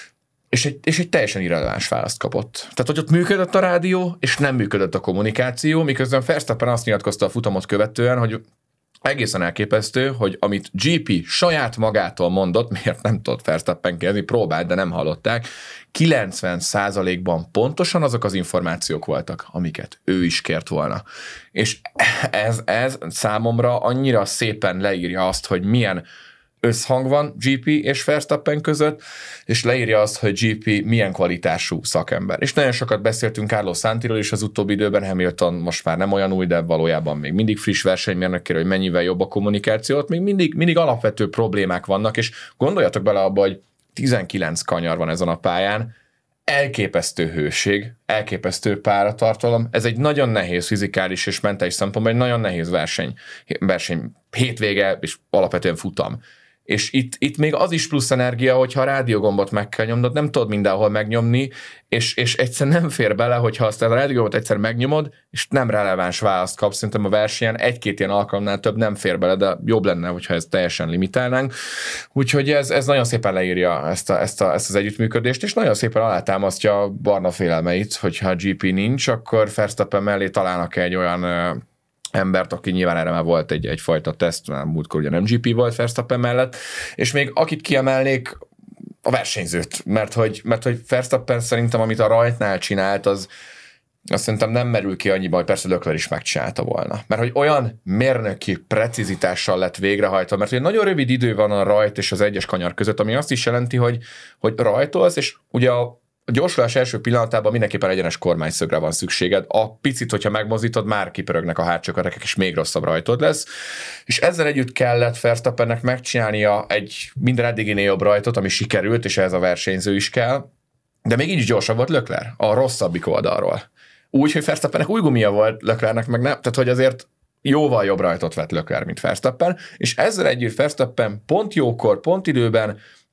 És egy, és egy teljesen irreleváns választ kapott. Tehát, hogy ott működött a rádió, és nem működött a kommunikáció, miközben Verstappen azt nyilatkozta a futamot követően, hogy egészen elképesztő, hogy amit gé pé saját magától mondott, miért nem tudott Verstappen kérdezni, próbált, de nem hallották, kilencven százalékban pontosan azok az információk voltak, amiket ő is kért volna. És ez, ez számomra annyira szépen leírja azt, hogy milyen összhang van gé pé és Verstappen között, és leírja azt, hogy gé pé milyen kvalitású szakember. És nagyon sokat beszéltünk Carlos Sainzról is az utóbbi időben, Hamilton most már nem olyan új, de valójában még mindig friss versenymérnökére, hogy mennyivel jobb a kommunikációt, még mindig, mindig alapvető problémák vannak, és gondoljatok bele abba, hogy tizenkilenc kanyar van ezen a pályán, elképesztő hőség, elképesztő páratartalom, ez egy nagyon nehéz fizikális és mentális szempontból, egy nagyon nehéz verseny, verseny hétvége és alapvetően futam. És itt, itt még az is plusz energia, hogyha a rádiógombot meg kell nyomnod, nem tudod mindenhol megnyomni, és, és egyszer nem fér bele, hogyha azt a rádiógombot egyszer megnyomod, és nem releváns választ kapsz, szerintem a versenyen egy-két ilyen alkalomnál több nem fér bele, de jobb lenne, hogyha ezt teljesen limitálnánk. Úgyhogy ez, ez nagyon szépen leírja ezt, a, ezt, a, ezt az együttműködést, és nagyon szépen alátámasztja a barna félelmeit, hogyha a gé pé nincs, akkor Verstappen mellé találnak egy olyan embert, aki nyilván erre már volt egy, egyfajta teszt, már múltkor ugye nem gé pé volt Verstappen mellett, és még akit kiemelnék, a versenyzőt, mert hogy, mert hogy Verstappen szerintem, amit a rajtnál csinált, az azt szerintem nem merül ki annyiba, hogy persze Leclerc is megcsinálta volna. Mert hogy olyan mérnöki precizitással lett végrehajtva, mert hogy nagyon rövid idő van a rajt és az egyes kanyar között, ami azt is jelenti, hogy, hogy rajtolsz, és ugye a A gyorsulás első pillanatában mindenképpen egyenes kormányszögre van szükséged. A picit, hogyha megmozdítod, már kipörögnek a hátsó kerekek, és még rosszabb rajtod lesz. És ezzel együtt kellett Verstappennek megcsinálnia egy minden eddiginél jobb rajtot, ami sikerült, és ez a versenyző is kell. De még így is gyorsabb volt Leclerc a rosszabbik oldalról. Úgy, hogy Verstappennek új gumia volt, Leclercnek meg nem. Tehát, hogy azért jóval jobb rajtot vett Leclerc, mint Verstappen, és ezzel együtt Verstappen pont jókor, pont időben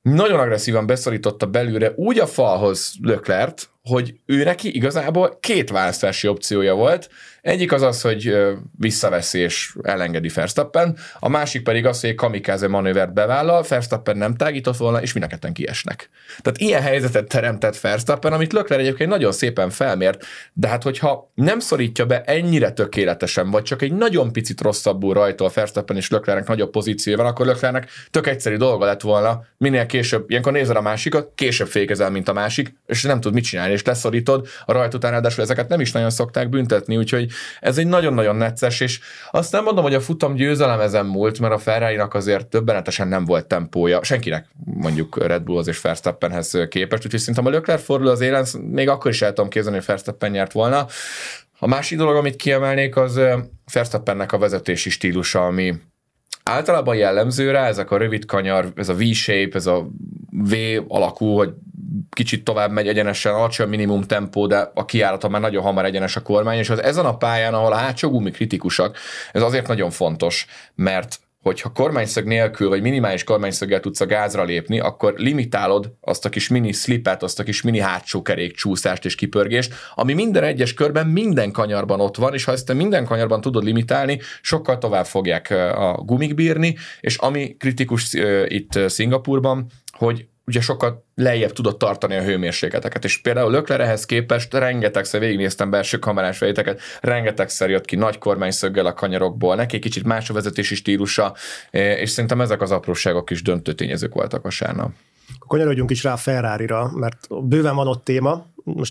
nagyon agresszívan beszorította belülre úgy a falhoz Leclerc, hogy ő neki igazából két választási opciója volt. Egyik az az, hogy visszaveszi és elengedi Verstappen, a másik pedig az, hogy egy kamikaze manővert bevállal, Verstappen nem tágított volna, és mind a ketten kiesnek. Tehát ilyen helyzetet teremtett Verstappen, amit Leclerc egyébként nagyon szépen felmért, de hát hogyha nem szorítja be ennyire tökéletesen, vagy csak egy nagyon picit rosszabbul rajtol Verstappen és Leclercnek nagyobb pozíciója van, akkor Leclercnek tök egyszerű dolga lett volna, minél később, ilyenkor nézed a másikat, később fékezel, mint a másik, és nem tud mit csinálni, és leszorítod, a rajt után ráadásul ezeket nem is nagyon szokták büntetni, úgyhogy ez egy nagyon-nagyon necces, és azt nem mondom, hogy a futam győzelem ezen múlt, mert a Ferrari-nak azért többenetesen nem volt tempója, senkinek mondjuk Red Bullhoz és Verstappenhez képest, úgyhogy szerintem a Leclerc fordul az élen, még akkor is el tudom képzelni, hogy Verstappen nyert volna. A másik dolog, amit kiemelnék, az Verstappennek a vezetési stílusa, ami általában jellemző rá, ezek a rövid kanyar, ez a V-shape, ez a V alakú, hogy kicsit tovább megy egyenesen, alacsony minimum tempó, de a kijárata már nagyon hamar egyenes a kormány, és az ezen a pályán, ahol a hátsó gumi kritikusak, ez azért nagyon fontos, mert hogyha kormányszög nélkül, vagy minimális kormányszöggel tudsz a gázra lépni, akkor limitálod azt a kis mini slipet, azt a kis mini hátsó kerék csúszást és kipörgést, ami minden egyes körben, minden kanyarban ott van, és ha ezt te minden kanyarban tudod limitálni, sokkal tovább fogják a gumik bírni, és ami kritikus itt Szingapurban, hogy ugye sokkal lejjebb tudott tartani a hőmérsékleteket, és például Leclerc ehhez képest rengetegszer végignéztem belső kamerás fejteket, rengetegszer jött ki nagy kormányszöggel a kanyarokból, neki kicsit más a vezetési stílusa, és szerintem ezek az apróságok is döntő tényezők voltak vasárnap. Kanyarodjunk is rá a Ferrarira, mert bőven van ott téma. Most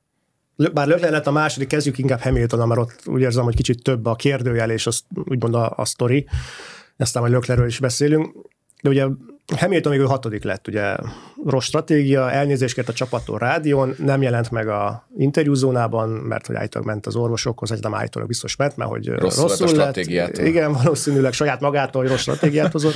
bár Leclerc lett a második, kezdjük inkább Hamiltonnal, mert ott úgy érzem, hogy kicsit több a kérdőjel, és az, úgymond a, a sztori. Aztán majd Leclercről is beszélünk. De ugye Hamilton még ő hatodik lett, ugye rossz stratégia, elnézést kért a csapattól rádión, nem jelent meg a interjúzónában, mert hogy állítólag ment az orvosokhoz, vagy nem állítólag biztos ment, mert hogy rosszul, rosszul lett. lett. Igen, valószínűleg saját magától, hogy rossz stratégiát hozott.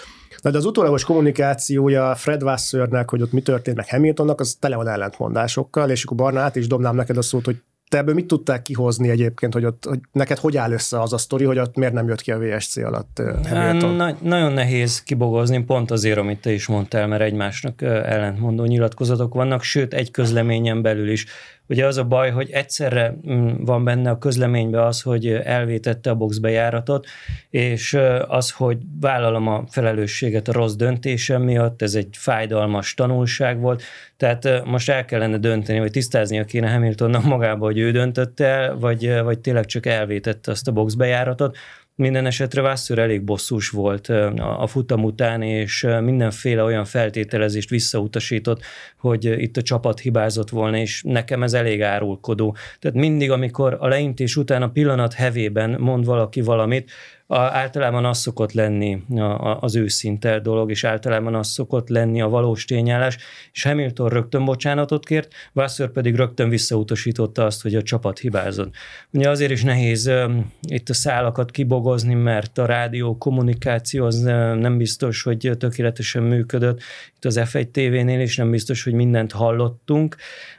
De az utólagos kommunikációja Fred Wassernek, hogy ott mi történt, meg Hamiltonnak, az tele van ellentmondásokkal, és akkor Barna, át is dobnám neked a szót, hogy te ebből mit tudták kihozni egyébként, hogy ott hogy neked hogy áll össze az a sztori, hogy ott miért nem jött ki a vé es cé alatt Hamilton? Na, nagyon nehéz kibogozni, pont azért, amit te is mondtál, mert egymásnak ellentmondó nyilatkozatok vannak, sőt, egy közleményen belül is. Ugye az a baj, hogy egyszerre van benne a közleményben az, hogy elvétette a boxbejáratot, és az, hogy vállalom a felelősséget a rossz döntésem miatt, ez egy fájdalmas tanulság volt, tehát most el kellene dönteni, vagy tisztáznia kéne Hamiltonnak magába, hogy ő döntött el, vagy, vagy tényleg csak elvétette azt a boxbejáratot. Minden esetre Wasser elég bosszús volt a futam után, és mindenféle olyan feltételezést visszautasított, hogy itt a csapat hibázott volna, és nekem ez elég árulkodó. Tehát mindig, amikor a leintés után a pillanat hevében mond valaki valamit, A, általában az szokott lenni a, a, az őszinte dolog, és általában az szokott lenni a valós tényállás, és Hamilton rögtön bocsánatot kért, Wasser pedig rögtön visszautasította azt, hogy a csapat hibázott. Ugye azért is nehéz um, itt a szálakat kibogozni, mert a rádió kommunikáció az uh, nem biztos, hogy tökéletesen működött. Itt az ef egy té vénél is nem biztos, hogy mindent hallottunk,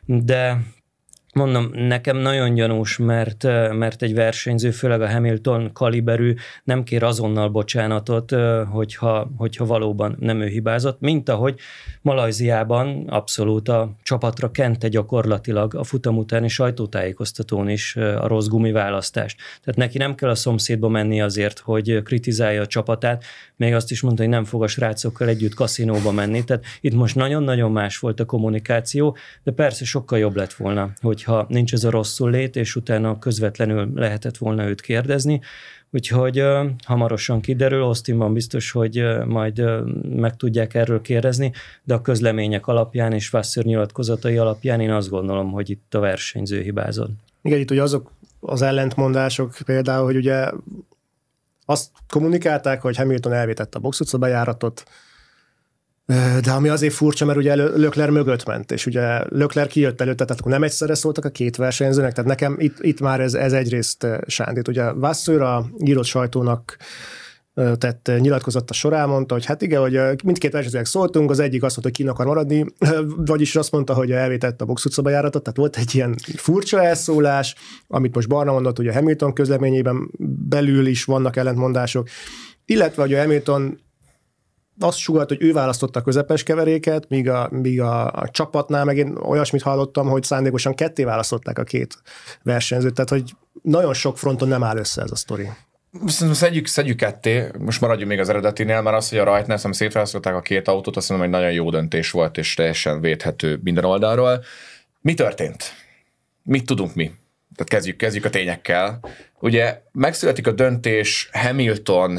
de mondom, nekem nagyon gyanús, mert, mert egy versenyző, főleg a Hamilton kaliberű nem kér azonnal bocsánatot, hogyha, hogyha valóban nem ő hibázott, mint ahogy Malajziában abszolút a csapatra kente gyakorlatilag a futam utáni sajtótájékoztatón is a rossz gumiválasztást. Tehát neki nem kell a szomszédba menni azért, hogy kritizálja a csapatát, még azt is mondta, hogy nem fog a srácokkal együtt kaszinóba menni. Tehát itt most nagyon-nagyon más volt a kommunikáció, de persze sokkal jobb lett volna, hogy ha nincs ez a rosszul lét, és utána közvetlenül lehetett volna őt kérdezni. Úgyhogy uh, hamarosan kiderül, Austinban biztos, hogy uh, majd uh, meg tudják erről kérdezni, de a közlemények alapján és Wasser nyilatkozatai alapján én azt gondolom, hogy itt a versenyző hibázott. Igen, itt ugye azok az ellentmondások például, hogy ugye azt kommunikálták, hogy Hamilton elvétette a boxutca bejáratot, de ami azért furcsa, mert ugye Leclerc mögött ment, és ugye Leclerc kijött előtte, tehát akkor nem egyszerre szóltak a két versenyzőnek, tehát nekem itt, itt már ez, ez egyrészt sándít. Ugye Wasser a írott sajtónak tett nyilatkozott a során, mondta, hogy hát igen, hogy mindkét versenyzőnek szóltunk, az egyik azt mondta, hogy kín akar maradni, vagyis azt mondta, hogy elvétett a box utca bejáratot, tehát volt egy ilyen furcsa elszólás, amit most Barna mondott, hogy a Hamilton közleményében belül is vannak ellentmondások, illetve, hogy a Hamilton azt sugalt, hogy ő választotta a közepes keveréket, míg a, míg a, a csapatnál meg én olyasmit hallottam, hogy szándékosan ketté választották a két versenyzőt, tehát hogy nagyon sok fronton nem áll össze ez a sztori. Szedjük, szedjük ketté, most maradjunk még az eredetinél, mert az, hogy a Rajtnál szétválasztották a két autót, azt mondom, hogy nagyon jó döntés volt, és teljesen védhető minden oldalról. Mi történt? Mit tudunk mi? Tehát kezdjük, kezdjük a tényekkel. Ugye megszületik a döntés Hamilton,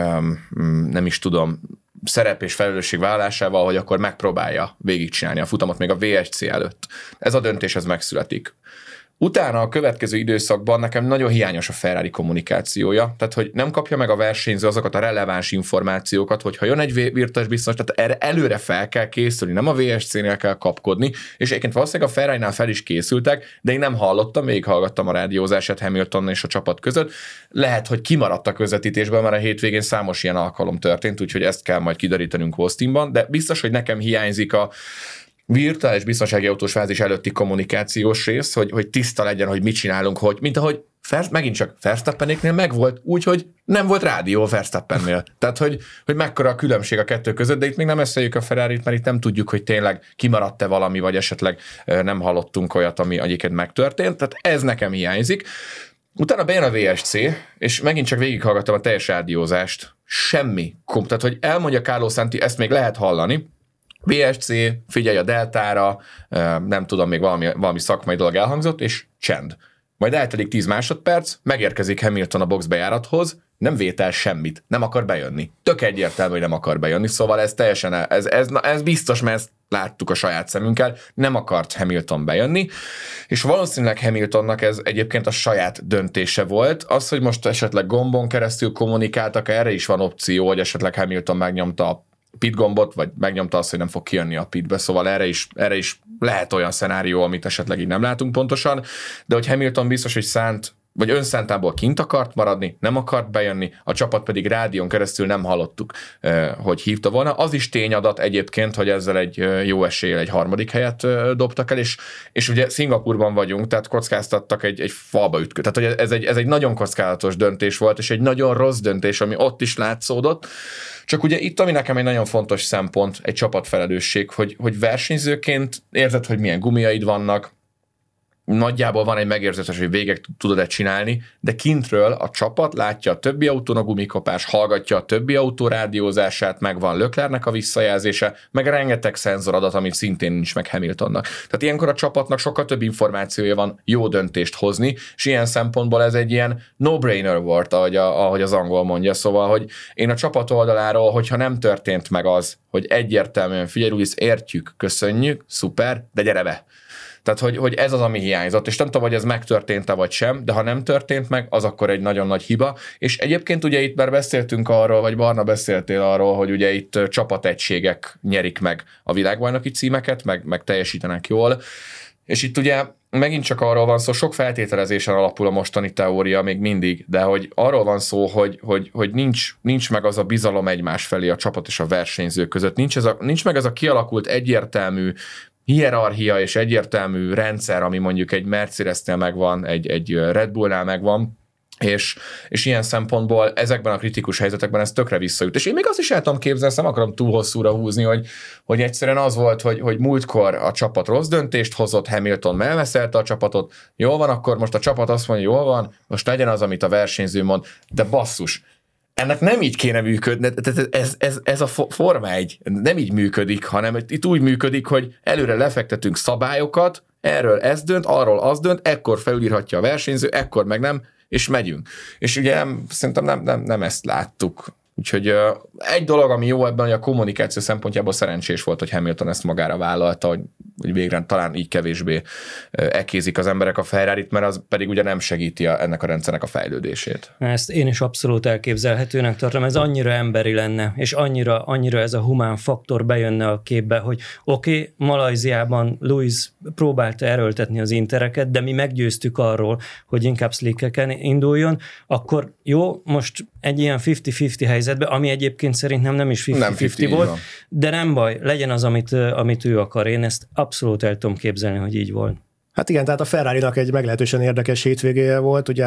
nem is tudom, szerep és felelősség vállalásával, hogy akkor megpróbálja végigcsinálni a futamot még a vé es cé előtt. Ez a döntés, ez megszületik. Utána a következő időszakban nekem nagyon hiányos a Ferrari kommunikációja, tehát hogy nem kapja meg a versenyző azokat a releváns információkat, hogy ha jön egy virtuális biztonság, tehát erre előre fel kell készülni, nem a vé es cé-nél kell kapkodni, és egyébként valószínűleg a Ferrari-nál fel is készültek, de én nem hallottam, végighallgattam a rádiózását Hamilton és a csapat között. Lehet, hogy kimaradt a közvetítésben, mert a hétvégén számos ilyen alkalom történt, úgyhogy ezt kell majd kiderítenünk Austinban, de biztos, hogy nekem hiányzik a virtuális biztonsági autós fázis előtti kommunikációs rész, hogy, hogy tiszta legyen, hogy mit csinálunk, hogy, mint ahogy First, megint csak Verstappenéknél megvolt, úgyhogy nem volt rádió Verstappennél. Tehát, hogy, hogy mekkora a különbség a kettő között, de itt még nem eszeljük a Ferrarit, mert itt nem tudjuk, hogy tényleg kimaradt-e valami, vagy esetleg nem hallottunk olyat, ami egyébként megtörtént. Tehát ez nekem hiányzik. Utána bejön a vé es cé, és megint csak végighallgattam a teljes rádiózást. Semmi. Tehát, hogy elmondja Carlo Santi, ezt még lehet hallani, vé es cé, figyelj a deltára, nem tudom, még valami, valami szakmai dolog elhangzott, és csend. Majd eltelik tíz másodperc, megérkezik Hamilton a boxbejárathoz, nem vétel semmit, nem akar bejönni. Tök egyértelmű, hogy nem akar bejönni, szóval ez teljesen, ez, ez, ez biztos, mert ezt láttuk a saját szemünkkel, nem akart Hamilton bejönni, és valószínűleg Hamiltonnak ez egyébként a saját döntése volt. Az, hogy most esetleg gombon keresztül kommunikáltak, erre is van opció, hogy esetleg Hamilton megnyomta a pit gombot, vagy megnyomta azt, hogy nem fog kijönni a pitbe, szóval erre is, erre is lehet olyan szenárió, amit esetleg így nem látunk pontosan, de hogy Hamilton biztos, hogy szánt, vagy önszántából kint akart maradni, nem akart bejönni, a csapat pedig rádión keresztül nem hallottuk, hogy hívta volna. Az is tényadat egyébként, hogy ezzel egy jó eséllyel egy harmadik helyet dobtak el, és, és ugye Szingapurban vagyunk, tehát kockáztattak egy, egy falba ütközést. Tehát hogy ez egy, ez egy nagyon kockázatos döntés volt, és egy nagyon rossz döntés, ami ott is látszódott. Csak ugye itt, ami nekem egy nagyon fontos szempont, egy csapatfelelősség, hogy, hogy versenyzőként érzed, hogy milyen gumiaid vannak, nagyjából van egy megérzetes, hogy végig tudod-e csinálni, de kintről a csapat látja a többi autón a gumikopás, hallgatja a többi autó rádiózását, meg van Leclercnek a visszajelzése, meg rengeteg szenzoradat, amit szintén nincs meg Hamiltonnak. Tehát ilyenkor a csapatnak sokkal több információja van jó döntést hozni, és ilyen szempontból ez egy ilyen no-brainer volt, ahogy, a, ahogy az angol mondja. Szóval, hogy én a csapat oldaláról, hogyha nem történt meg az, hogy egyértelműen figyelj, Luis, értjük, köszönjük, szuper, de gyere be. Tehát, hogy, hogy ez az, ami hiányzott, és nem tudom, hogy ez megtörtént-e vagy sem, de ha nem történt meg, az akkor egy nagyon nagy hiba. És egyébként ugye itt már beszéltünk arról, vagy Barna beszéltél arról, hogy ugye itt csapategységek nyerik meg a világbajnoki címeket, meg, meg teljesítenek jól. És itt ugye megint csak arról van szó, sok feltételezésen alapul a mostani teória még mindig, de hogy arról van szó, hogy, hogy, hogy nincs, nincs meg az a bizalom egymás felé a csapat és a versenyző között. Nincs, ez a, nincs meg ez a kialakult egyértelmű hierarchia és egyértelmű rendszer, ami mondjuk egy Mercedesnél megvan, egy, egy Red Bullnál megvan, és, és ilyen szempontból ezekben a kritikus helyzetekben ez tökre visszajut. És én még azt is el tudom képzelni, ezt nem akarom túl hosszúra húzni, hogy, hogy egyszerűen az volt, hogy, hogy múltkor a csapat rossz döntést hozott, Hamilton elveszelte a csapatot, jól van, akkor most a csapat azt mondja, jól van, most legyen az, amit a versenyző mond, de basszus, ennek nem így kéne működni, ez, ez, ez a Forma egy nem így működik, hanem itt úgy működik, hogy előre lefektetünk szabályokat, erről ez dönt, arról az dönt, ekkor felülírhatja a versenyző, ekkor meg nem, és megyünk. És ugye szerintem nem, nem, nem ezt láttuk. Úgyhogy egy dolog, ami jó ebben, hogy a kommunikáció szempontjából szerencsés volt, hogy Hamilton ezt magára vállalta, hogy, hogy végre talán így kevésbé ekézik az emberek a Ferrarit, mert az pedig ugye nem segíti a, ennek a rendszernek a fejlődését. Ezt én is abszolút elképzelhetőnek tartom, ez annyira emberi lenne, és annyira, annyira ez a humán faktor bejönne a képbe, hogy oké, okay, Malajziában Lewis próbálta erőltetni az intereket, de mi meggyőztük arról, hogy inkább slickeken induljon, akkor jó, most egy ilyen fifty-fifty helyzetben, ami egyébként szerintem nem is fifty-fifty volt, van. De nem baj, legyen az, amit, amit ő akar. Én ezt abszolút el tudom képzelni, hogy így volt. Hát igen, tehát a Ferrarinak egy meglehetősen érdekes hétvégéje volt, ugye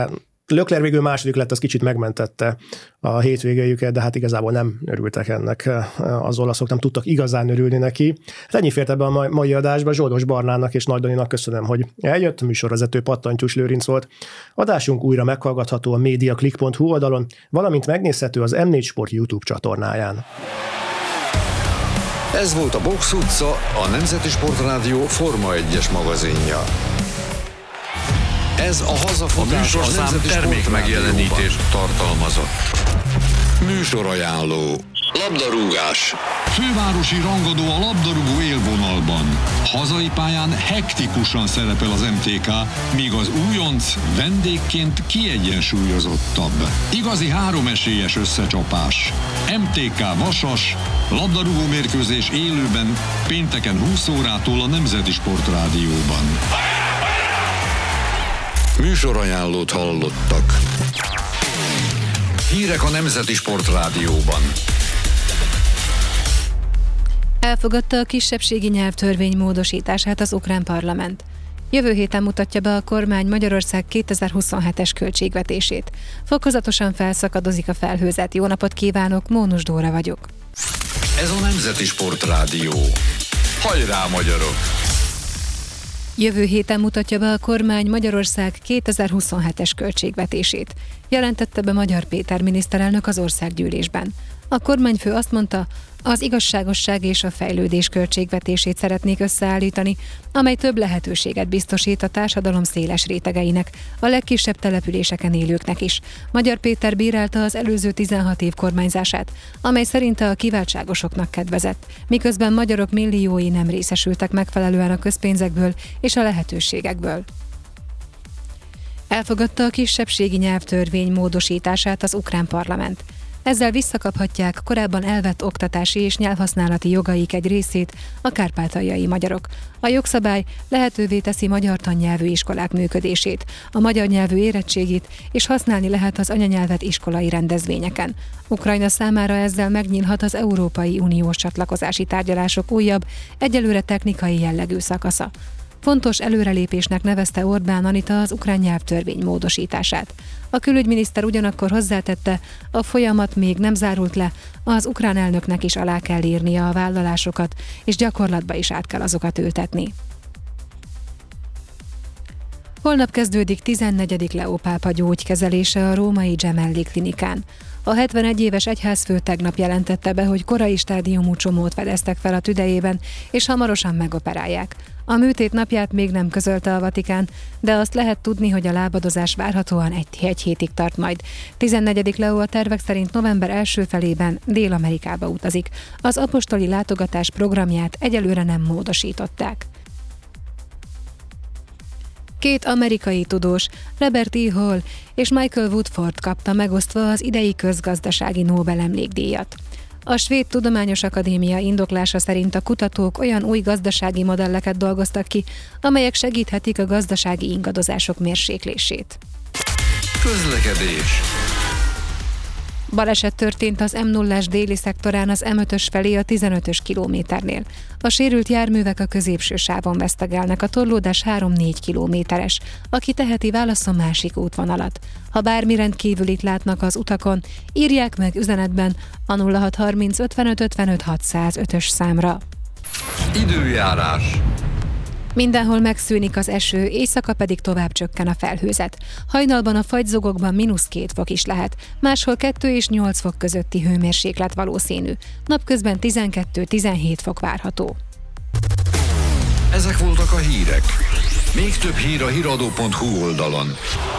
Leclerc végül második lett, az kicsit megmentette a hétvégéjüket, de hát igazából nem örültek ennek. Az olaszok nem tudtak igazán örülni neki. Hát ennyi fért ebben a mai adásban. Zsoldos Barnának és Nagy Daninak köszönöm, hogy eljött. A műsorvezető Pattantyús Lőrinc volt. Adásunk újra meghallgatható a mediaclick pont hu oldalon, valamint megnézhető az em négy Sport YouTube csatornáján. Ez volt a Box utca, a Nemzeti Sportrádió Forma egyes magazinja. Ez a hazafutás a Nemzeti termék megjelenítést tartalmazott. Műsorajánló. Labdarúgás. Fővárosi rangadó a labdarúgó élvonalban. Hazai pályán hektikusan szerepel az em té ká, míg az újonc vendégként kiegyensúlyozottabb. Igazi háromesélyes összecsapás. em té ká Vasas, labdarúgó mérkőzés élőben pénteken húsz órától a Nemzeti Sportrádióban. Műsorajánlót hallottak. Hírek a Nemzeti Sportrádióban. Elfogadta a kisebbségi nyelvtörvény módosítását az ukrán parlament. Jövő héten mutatja be a kormány Magyarország kétezer-huszonhetes költségvetését. Fokozatosan felszakadozik a felhőzet. Jó napot kívánok, Mónus Dóra vagyok. Ez a Nemzeti Sportrádió. Hajrá, magyarok! Jövő héten mutatja be a kormány Magyarország kétezer-huszonhetes költségvetését. Jelentette be Magyar Péter miniszterelnök az országgyűlésben. A kormányfő azt mondta, az igazságosság és a fejlődés költségvetését szeretnék összeállítani, amely több lehetőséget biztosít a társadalom széles rétegeinek, a legkisebb településeken élőknek is. Magyar Péter bírálta az előző tizenhat év kormányzását, amely szerinte a kiváltságosoknak kedvezett, miközben magyarok milliói nem részesültek megfelelően a közpénzekből és a lehetőségekből. Elfogadta a kisebbségi nyelvtörvény módosítását az ukrán parlament. Ezzel visszakaphatják korábban elvett oktatási és nyelvhasználati jogaik egy részét a kárpátaljai magyarok. A jogszabály lehetővé teszi magyar tannyelvű iskolák működését, a magyar nyelvű érettségit, és használni lehet az anyanyelvet iskolai rendezvényeken. Ukrajna számára ezzel megnyílhat az Európai Uniós csatlakozási tárgyalások újabb, egyelőre technikai jellegű szakasza. Fontos előrelépésnek nevezte Orbán Anita az ukrán nyelvtörvény módosítását. A külügyminiszter ugyanakkor hozzátette, a folyamat még nem zárult le, az ukrán elnöknek is alá kell írnia a vállalásokat, és gyakorlatba is át kell azokat ültetni. Holnap kezdődik tizennegyedik Leó pápa gyógykezelése a római Gemelli klinikán. A hetvenegy éves egyházfő tegnap jelentette be, hogy korai stádiumú csomót fedeztek fel a tüdejében, és hamarosan megoperálják. A műtét napját még nem közölte a Vatikán, de azt lehet tudni, hogy a lábadozás várhatóan egy, egy hétig tart majd. tizennegyedik Leó a tervek szerint november első felében Dél-Amerikába utazik. Az apostoli látogatás programját egyelőre nem módosították. Két amerikai tudós, Robert E. Hall és Michael Woodford kapta megosztva az idei közgazdasági Nobel-emlékdíjat. A Svéd Tudományos Akadémia indoklása szerint a kutatók olyan új gazdasági modelleket dolgoztak ki, amelyek segíthetik a gazdasági ingadozások mérséklését. Közlekedés. Baleset történt az em nullás déli szektorán az em ötös felé a tizenötös kilométernél. A sérült járművek a középső sávon vesztegelnek, a torlódás három-négy kilométeres. Aki teheti, válasszon másik útvonalat. Ha bármi rendkívülit látnak az utakon, írják meg üzenetben a nulla hat harminc ötvenöt ötvenöt hatszázötös számra. Időjárás. Mindenhol megszűnik az eső, éjszaka pedig tovább csökken a felhőzet. Hajnalban a fagylzugokban mínusz két fok is lehet, máshol kettő és nyolc fok közötti hőmérséklet valószínű. Napközben tizenkettő-tizenhét fok várható. Ezek voltak a hírek. Még több hír a híradó pont hu oldalon.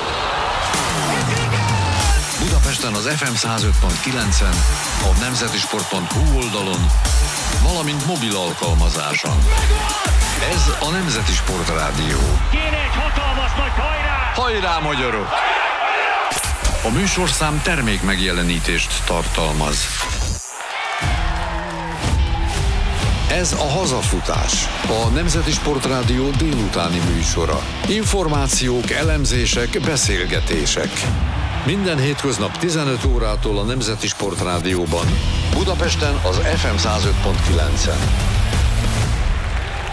Budapesten az ef em száz öt pont kilencen, a nemzetisport pont hu oldalon, valamint mobil alkalmazáson. Ez a Nemzeti Sportrádió. Kéne egy hatalmas nagy hajrá! Hajrá, magyarok! A műsorszám termék megjelenítést tartalmaz. Ez a hazafutás, a Nemzeti Sportrádió délutáni műsora. Információk, elemzések, beszélgetések. Minden hétköznap tizenöt órától a Nemzeti Sportrádióban, Budapesten az ef em száz öt pont kilencen.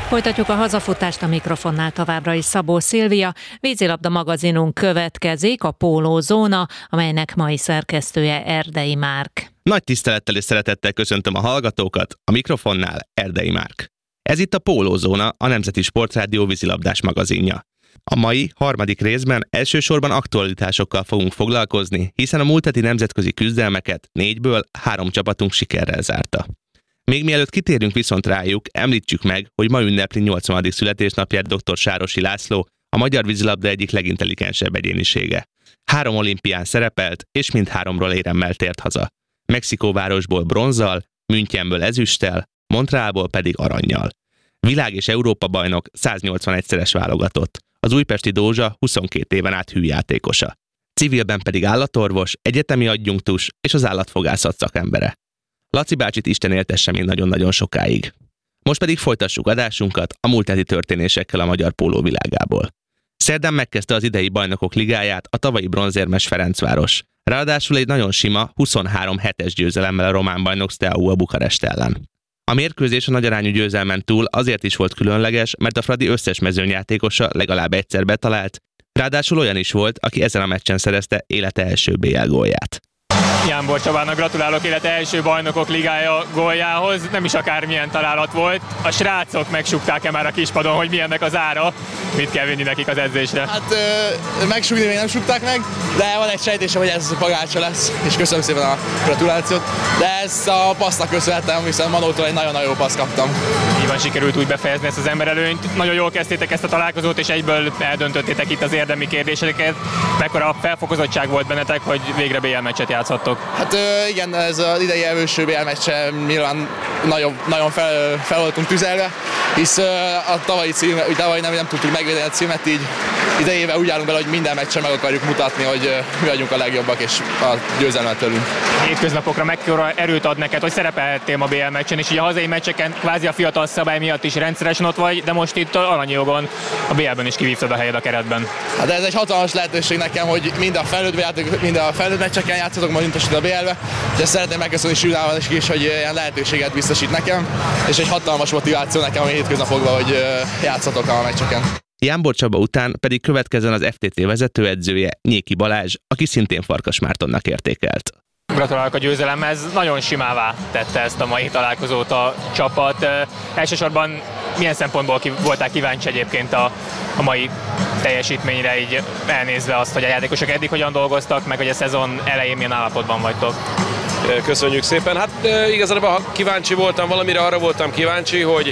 Folytatjuk a hazafutást, a mikrofonnál továbbra is Szabó Szilvia. Vízilabda magazinunk következik, a Pólózóna, amelynek mai szerkesztője Erdei Márk. Nagy tisztelettel és szeretettel köszöntöm a hallgatókat, a mikrofonnál Erdei Márk. Ez itt a Pólózóna, a Nemzeti Sportrádió vízilabdás magazinja. A mai, harmadik részben elsősorban aktualitásokkal fogunk foglalkozni, hiszen a múlt heti nemzetközi küzdelmeket négyből három csapatunk sikerrel zárta. Még mielőtt kitérünk viszont rájuk, említsük meg, hogy ma ünnepli nyolcvanadik születésnapját dr. Sárosi László, a magyar vízilabda egyik legintelligensebb egyénisége. Három olimpián szerepelt, és mindháromról éremmel tért haza. Mexikóvárosból bronzzal, Münchenből ezüsttel, Montrealból pedig arannyal. Világ- és Európa-bajnok, száznyolcvanegyszeres válogatott. Az újpesti Dózsa huszonkét éven át hűjátékosa. Civilben pedig állatorvos, egyetemi adjunktus és az állatfogászat szakembere. Laci bácsit Isten éltesse még nagyon-nagyon sokáig. Most pedig folytassuk adásunkat a múlt heti történésekkel a magyar póló világából. Szerdán megkezdte az idei bajnokok ligáját a tavalyi bronzérmes Ferencváros. Ráadásul egy nagyon sima huszonhárom hetes győzelemmel a román bajnok Steaua Bukarest ellen. A mérkőzés a nagyarányú győzelmen túl azért is volt különleges, mert a Fradi összes mezőnyjátékosa legalább egyszer betalált, ráadásul olyan is volt, aki ezen a meccsen szerezte élete első bé el gólját. Jánbor Csabának gratulálok élete első bajnokok ligája góljához, nem is akármilyen találat volt. A srácok megsúgták-e már a kispadon, hogy milyennek az ára? Mit kell vinni nekik az edzésre? Hát ö, megsúgni még nem súgták meg, de van egy sejtésem, hogy ez pagácsa lesz, és köszönöm szépen a gratulációt. De ezt a passznak köszönhetem, hiszen Manótól egy nagyon-nagyon jó passz kaptam. Nyilván sikerült úgy befejezni ezt az emberelőnyt. Nagyon jól kezdtétek ezt a találkozót, és egyből eldöntöttétek itt az érdemi kérdéseket. Mekkora felfokozottság volt bennetek, hogy végre bé el meccset játszhattok? Hát igen, ez az idei első bé el meccse nyilván nagyon, nagyon fel, fel voltunk tüzelve, hisz a tavalyi cím, tavalyi nem, nem tudtuk megvédeni a címet, így idejével úgy állunk bele, hogy minden meccsen meg akarjuk mutatni, hogy mi vagyunk a legjobbak, és a győzelmet tőlünk. Hétköznapokra mekkora erőt ad neked, hogy szerepeltél a bé el meccsen, és ugye a hazai meccseken kvázi a fiatal szabály miatt is rendszeresen ott vagy, de most itt aranyi jogon a bé elben is kivívtad a helyed a keretben. Hát ez egy hatalmas lehetőség nekem, hogy mind a felnőtt játék, mind a felnőtt meccseken játszatok, majd mint a bé elbe, és ezt szeretném megköszönni Sűnával is, hogy ilyen lehetőséget biztosít nekem, és egy hatalmas motiváció nekem a hétköznapokban, hogy játszatok a meccseken. Jánbor Csaba után pedig következzen az ef té té vezetőedzője, Nyéki Balázs, aki szintén Farkas Mártonnak értékelt. Gratulálok a győzelemhez, nagyon simává tette ezt a mai találkozót a csapat. Elsősorban milyen szempontból ki, voltál kíváncsi egyébként a, a mai teljesítményre, így elnézve azt, hogy a játékosok eddig hogyan dolgoztak, meg hogy a szezon elején milyen állapotban vagytok? Köszönjük szépen. Hát igazából ha kíváncsi voltam valamire, arra voltam kíváncsi, hogy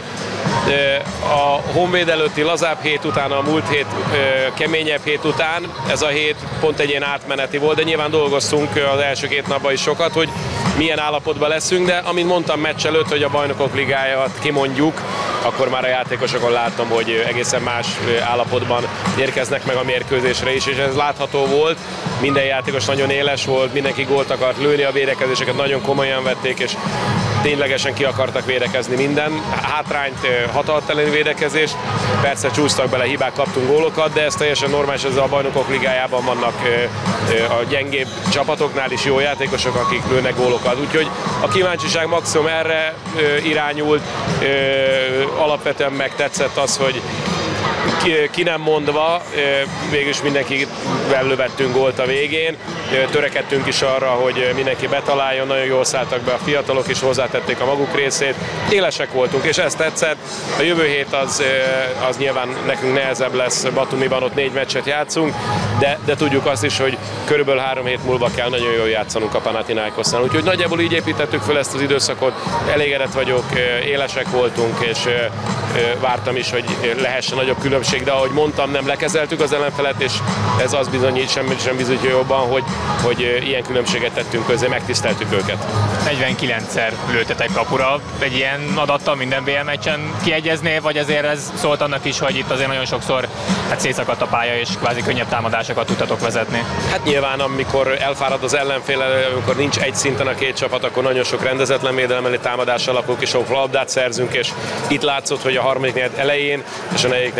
a Honvéd előtti lazább hét után, a múlt hét keményebb hét után, ez a hét pont egy ilyen átmeneti volt, de nyilván dolgoztunk az első két napban is sokat, hogy milyen állapotban leszünk, de amint mondtam meccs előtt, hogy a Bajnokok Ligáját kimondjuk, akkor már a játékosokon láttam, hogy egészen más állapotban érkeznek meg a mérkőzésre is, és ez látható volt. Minden játékos nagyon éles volt, mindenki gólt akart lőni, a védekezéseket nagyon komolyan vették, és ténylegesen ki akartak védekezni minden. Hátrányt, hataltalan védekezés, persze csúsztak bele, hibák, kaptunk gólokat, de ez teljesen normális, ez a Bajnokok Ligájában vannak a gyengébb csapatoknál is jó játékosok, akik lőnek gólokat. Úgyhogy a kíváncsiság maximum erre irányult, alapvetően megtetszett az, hogy ki nem mondva, végülis mindenkivel lövettünk gólt a végén, törekedtünk is arra, hogy mindenki betaláljon, nagyon jól szálltak be a fiatalok is, hozzátették a maguk részét, élesek voltunk, és ez tetszett. A jövő hét az, az nyilván nekünk nehezebb lesz, Batumiban ott négy meccset játszunk, de, de tudjuk azt is, hogy körülbelül három hét múlva kell nagyon jól játszanunk a Panathinaikosnál. Úgyhogy nagyjából így építettük fel ezt az időszakot, elégedett vagyok, élesek voltunk, és vártam is, hogy lehessen nagyobb különbség, de ahogy mondtam, nem lekezeltük az ellenfelet, és ez az bizonyít, semmi sem bizonyítja jobban, hogy, hogy ilyen különbséget tettünk közé, megtiszteltük őket. negyvenkilencszer lőttetek kapura, egy ilyen adattal minden bé el meccsen kiegyezné, vagy azért ez szólt annak is, hogy itt azért nagyon sokszor hát szétszakadt a pálya, és kvázi könnyebb támadásokat tudtatok vezetni? Hát nyilván, amikor elfárad az ellenfél, amikor nincs egy szinten a két csapat, akkor nagyon sok rendezetlen védelem elé támadás alapok, és sok labdát szerzünk, és itt látszott, hogy a harmadik negyed elején és a negyedik negyed közepén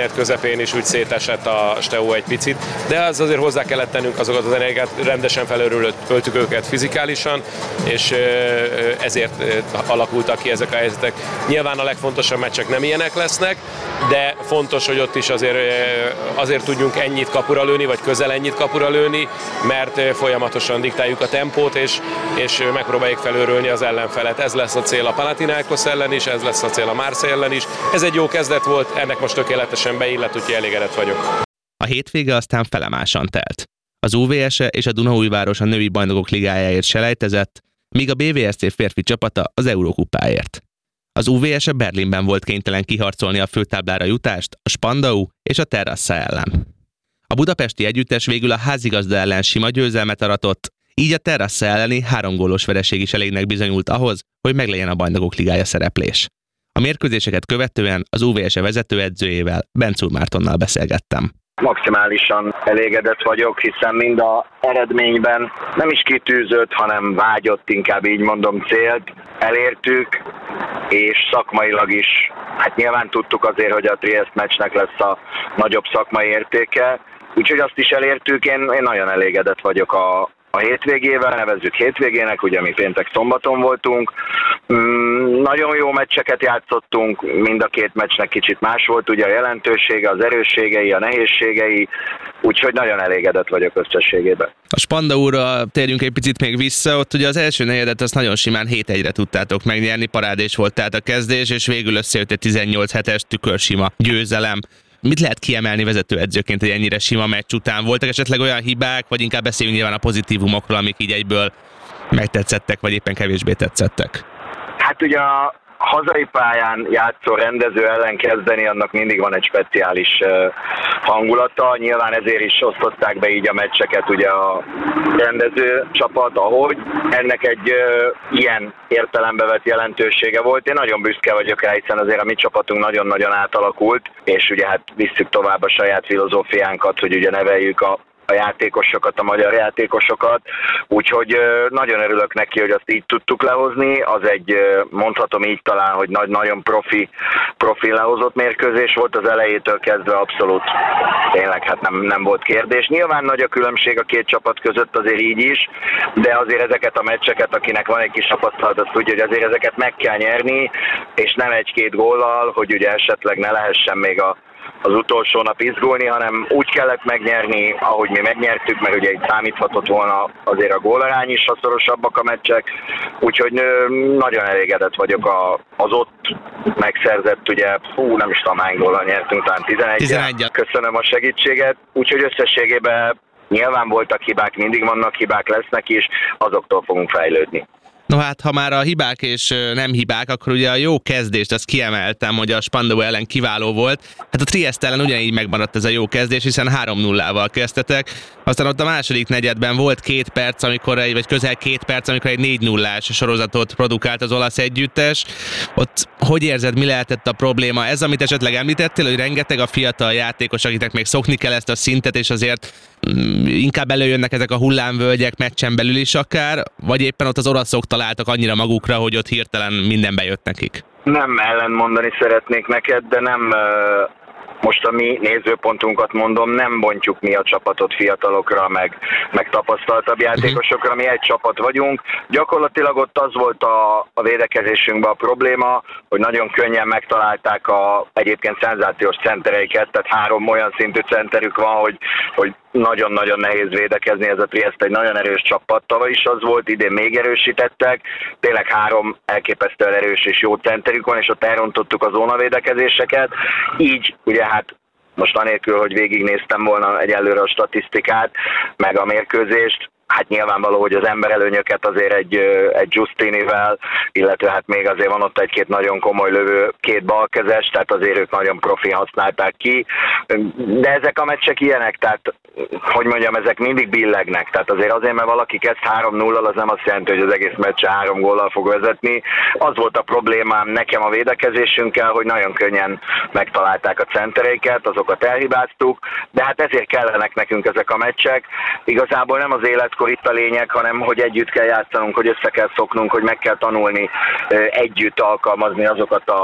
közepén is úgy szétesett a Steaua egy picit, de az azért hozzá kellett tennünk azokat az energiát, rendesen felörültük őket fizikálisan, és ezért alakultak ki ezek a helyzetek. Nyilván a legfontosabb meccsek nem ilyenek lesznek, de fontos, hogy ott is azért, azért tudjunk ennyit kapura lőni, vagy közel ennyit kapura lőni, mert folyamatosan diktáljuk a tempót, és, és megpróbáljuk felőrölni az ellenfelet. Ez lesz a cél a Panathinaikos ellen is, ez lesz a cél a Marseille ellen is. Ez egy jó kezdet volt, ennek most tökéletesen beillett, úgyhogy elégedett vagyok. A hétvége aztán felemásan telt. Az u vé es e és a Dunaújváros a női bajnokok ligájáért selejtezett, míg a bé vé es cé férfi csapata az Eurókupáért. Az u vé es e Berlinben volt kénytelen kiharcolni a főtáblára jutást a Spandau és a Terrassa ellen. A budapesti együttes végül a házigazda ellen sima győzelmet aratott, így a Terrassa elleni három gólos vereség is elégnek bizonyult ahhoz, hogy meglegyen a bajnokok ligája szereplés. A mérkőzéseket követően az u vé es e vezetőedzőjével, Bencúr Mártonnal beszélgettem. Maximálisan elégedett vagyok, hiszen mind a eredményben nem is kitűzött, hanem vágyott, inkább így mondom, célt elértük, és szakmailag is, hát nyilván tudtuk azért, hogy a Trieste meccsnek lesz a nagyobb szakmai értéke, úgyhogy azt is elértük, én, én nagyon elégedett vagyok a a hétvégével, nevezzük hétvégének, ugye mi péntek szombaton voltunk. Mm, nagyon jó meccseket játszottunk, mind a két meccsnek kicsit más volt, ugye a jelentősége, az erősségei, a nehézségei, úgyhogy nagyon elégedett vagyok összességében. A Spandaura térjünk egy picit még vissza, ott ugye az első negyedet azt nagyon simán hét egyre tudtátok megnyerni, parádés volt tehát a kezdés, és végül összejött egy tizennyolc hetes tükörsima győzelem. Mit lehet kiemelni vezetőedzőként egy ennyire sima meccs után? Voltak esetleg olyan hibák, vagy inkább beszéljünk nyilván a pozitívumokról, amik így egyből megtetszettek, vagy éppen kevésbé tetszettek? Hát ugye a hazai pályán játszó rendező ellen kezdeni, annak mindig van egy speciális hangulata. Nyilván ezért is osztották be így a meccseket ugye a rendező csapat, ahogy. Ennek egy ilyen értelembe vett jelentősége volt. Én nagyon büszke vagyok rá, hiszen azért a mi csapatunk nagyon-nagyon átalakult, és ugye hát visszük tovább a saját filozófiánkat, hogy ugye neveljük a a játékosokat, a magyar játékosokat, úgyhogy nagyon örülök neki, hogy azt így tudtuk lehozni, az egy, mondhatom így talán, hogy nagy, nagyon profi, profi lehozott mérkőzés volt az elejétől kezdve, abszolút tényleg hát nem, nem volt kérdés. Nyilván nagy a különbség a két csapat között, azért így is, de azért ezeket a meccseket, akinek van egy kis tapasztalat, azt tudja, hogy azért ezeket meg kell nyerni, és nem egy-két góllal, hogy ugye esetleg ne lehessen még a az utolsó nap izgulni, hanem úgy kellett megnyerni, ahogy mi megnyertük, mert ugye itt számíthatott volna azért a gólarány is, ha szorosabbak a meccsek, úgyhogy nagyon elégedett vagyok a, az ott megszerzett, ugye, hú, nem is tudom hány góllal nyertünk, talán tizenegy. Köszönöm a segítséget, úgyhogy összességében nyilván voltak hibák, mindig vannak hibák, lesznek is, azoktól fogunk fejlődni. No hát, ha már a hibák és nem hibák, akkor ugye a jó kezdést azt kiemeltem, hogy a Spandau ellen kiváló volt. Hát a Trieste ellen ugyanígy megmaradt ez a jó kezdés, hiszen három nullával kezdtetek. Aztán ott a második negyedben volt két perc, amikor egy, vagy közel két perc, amikor egy négy nullás sorozatot produkált az olasz együttes. Ott hogy érzed, mi lehetett a probléma? Ez, amit esetleg említettél, hogy rengeteg a fiatal játékos, akiknek még szokni kell ezt a szintet, és azért mm, inkább előjönnek ezek a hullámvölgyek meccsen belül is akár, vagy éppen ott az olaszok találtak annyira magukra, hogy ott hirtelen minden bejött nekik? Nem ellentmondani szeretnék neked, de nem... Most a mi nézőpontunkat mondom, nem bontjuk mi a csapatot fiatalokra, meg, meg tapasztaltabb játékosokra, mi egy csapat vagyunk. Gyakorlatilag ott az volt a, a védekezésünkben a probléma, hogy nagyon könnyen megtalálták a egyébként szenzációs centereiket, tehát három olyan szintű centerük van, hogy, hogy nagyon-nagyon nehéz védekezni, ez a Trieste egy nagyon erős csapat, tavaly is az volt, idén még erősítettek, tényleg három elképesztően erős és jó centerük van, és ott elrontottuk a zónavédekezéseket, így ugye hát most anélkül, hogy végignéztem volna egyelőre a statisztikát, meg a mérkőzést, hát nyilvánvaló, hogy az emberelőnyöket azért egy, egy Giustinivel, illetve hát még azért van ott egy-két nagyon komoly lövő, két balkezes, tehát azért ők nagyon profi használták ki. De ezek a meccsek ilyenek, tehát hogy mondjam, ezek mindig billegnek. Tehát azért azért, mert valaki kezd három nullal, az nem azt jelenti, hogy az egész meccse három góllal fog vezetni. Az volt a problémám nekem a védekezésünkkel, hogy nagyon könnyen megtalálták a centereiket, azokat elhibáztuk, de hát ezért kellenek nekünk ezek a meccsek. Igazából nem az életkor itt a lényeg, hanem hogy együtt kell játszanunk, hogy össze kell szoknunk, hogy meg kell tanulni együtt alkalmazni azokat a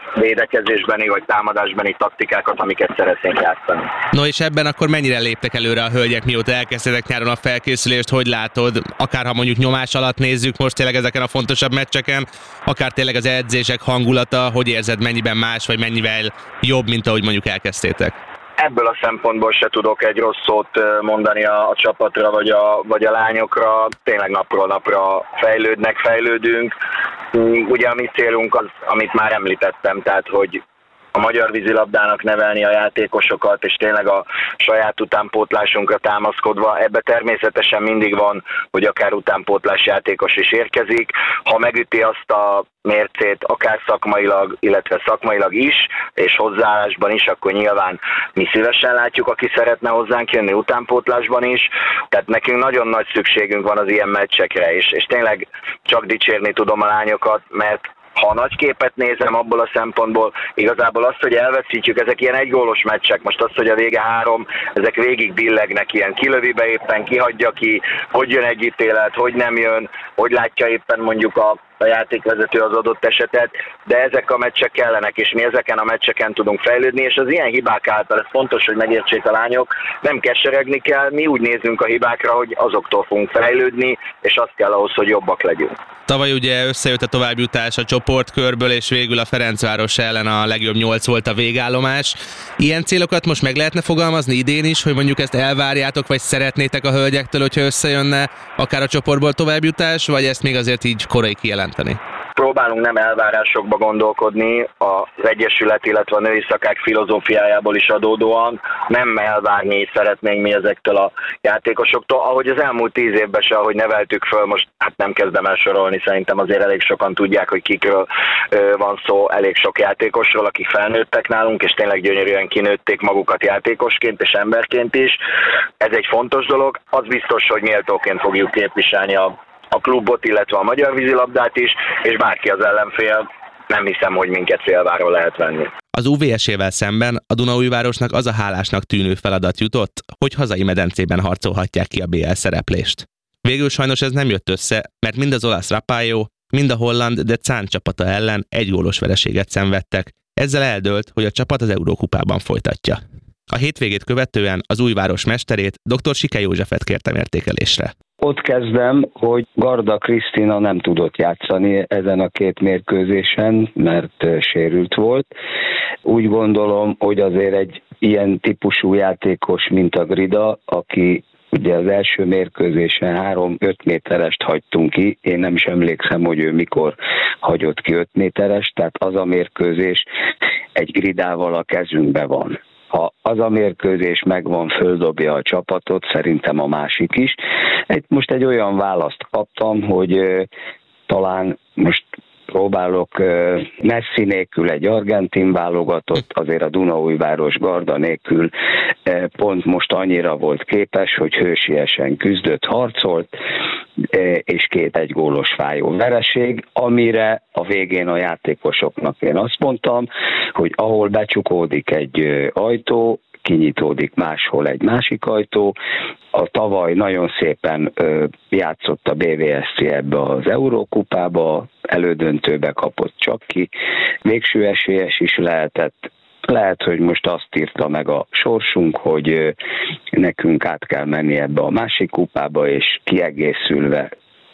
védekezésbeni vagy támadásbeni taktikákat, amiket szeretnénk játszani. No és ebben akkor mennyire léptek előre a hölgyek, mióta elkezdtek nyáron a felkészülést, hogy látod, akár ha mondjuk nyomás alatt nézzük most tényleg ezeken a fontosabb meccseken, akár tényleg az edzések hangulata, hogy érzed, mennyiben más, vagy mennyivel jobb, mint ahogy mondjuk elkezdtétek? Ebből a szempontból se tudok egy rossz szót mondani a, a csapatra vagy a, vagy a lányokra. Tényleg napról napra fejlődnek, fejlődünk. Ugye a mi célunk az, amit már említettem, tehát hogy a magyar vízilabdának nevelni a játékosokat, és tényleg a saját utánpótlásunkra támaszkodva. Ebbe természetesen mindig van, hogy akár utánpótlás játékos is érkezik. Ha megüti azt a mércét, akár szakmailag, illetve szakmailag is, és hozzáállásban is, akkor nyilván mi szívesen látjuk, aki szeretne hozzánk jönni utánpótlásban is. Tehát nekünk nagyon nagy szükségünk van az ilyen meccsekre, és, és tényleg csak dicsérni tudom a lányokat, mert ha a nagy képet nézem abból a szempontból, igazából azt, hogy elveszítjük, ezek ilyen egygólos meccsek, most az, hogy a vége három, ezek végig billegnek, ilyen kilövi be éppen, kihagyja ki, hogy jön egy ítélet, hogy nem jön, hogy látja éppen mondjuk a a játékvezető az adott esetet, de ezek a meccsek kellenek, és mi ezeken a meccseken tudunk fejlődni, és az ilyen hibák által, ez fontos, hogy megértsék a lányok, nem keseregni kell, mi úgy nézünk a hibákra, hogy azoktól fogunk fejlődni, és az kell ahhoz, hogy jobbak legyünk. Tavaly ugye összejött a továbbjutás a csoportkörből, és végül a Ferencváros ellen a legjobb nyolc volt a végállomás. Ilyen célokat most meg lehetne fogalmazni idén is, hogy mondjuk ezt elvárjátok, vagy szeretnétek a hölgyektől, hogyha összejönne akár a csoportból továbbjutás, vagy ezt még azért így korai kijelenteni? Próbálunk nem elvárásokba gondolkodni, az Egyesület, illetve a női szakák filozófiájából is adódóan nem elvárni szeretnénk mi ezektől a játékosoktól. Ahogy az elmúlt tíz évben se, ahogy neveltük föl, most hát nem kezdem el sorolni, szerintem azért elég sokan tudják, hogy kikről ö, van szó, elég sok játékosról, akik felnőttek nálunk, és tényleg gyönyörűen kinőtték magukat játékosként és emberként is. Ez egy fontos dolog, az biztos, hogy méltóként fogjuk képviselni a a klubot, illetve a magyar vízilabdát is, és bárki az ellenfél, nem hiszem, hogy minket célváról lehet venni. Az u vé es-ével szemben a Dunaújvárosnak az a hálásnak tűnő feladat jutott, hogy hazai medencében harcolhatják ki a bé el szereplést. Végül sajnos ez nem jött össze, mert mind az olasz Rapallo, mind a holland de Cán csapata ellen egy gólos vereséget szenvedtek. Ezzel eldőlt, hogy a csapat az Eurókupában folytatja. A hétvégét követően az Újváros mesterét, dr. Sike Józsefet kértem értékelésre. Ott kezdem, hogy Garda Krisztina nem tudott játszani ezen a két mérkőzésen, mert sérült volt. Úgy gondolom, hogy azért egy ilyen típusú játékos, mint a Grida, aki ugye az első mérkőzésen három-öt méterest hagytunk ki, én nem is emlékszem, hogy ő mikor hagyott ki öt méterest, tehát az a mérkőzés egy Gridával a kezünkben van. Ha az a mérkőzés megvan, földobja a csapatot, szerintem a másik is. Egy, most egy olyan választ kaptam, hogy uh, talán most próbálok uh, Messi nélkül egy argentin válogatott, azért a Dunaújváros Garda nélkül uh, pont most annyira volt képes, hogy hősiesen küzdött, harcolt, uh, és két egygólos fájó vereség, amire a végén a játékosoknak én azt mondtam, hogy ahol becsukódik egy uh, ajtó, kinyitódik máshol egy másik ajtó. A tavaly nagyon szépen ö, játszott a bé vé es cé ebbe az Eurókupába, elődöntőbe kapott csak ki, végső esélyes is lehetett. Lehet, hogy most azt írta meg a sorsunk, hogy ö, nekünk át kell menni ebbe a másik kupába, és kiegészülve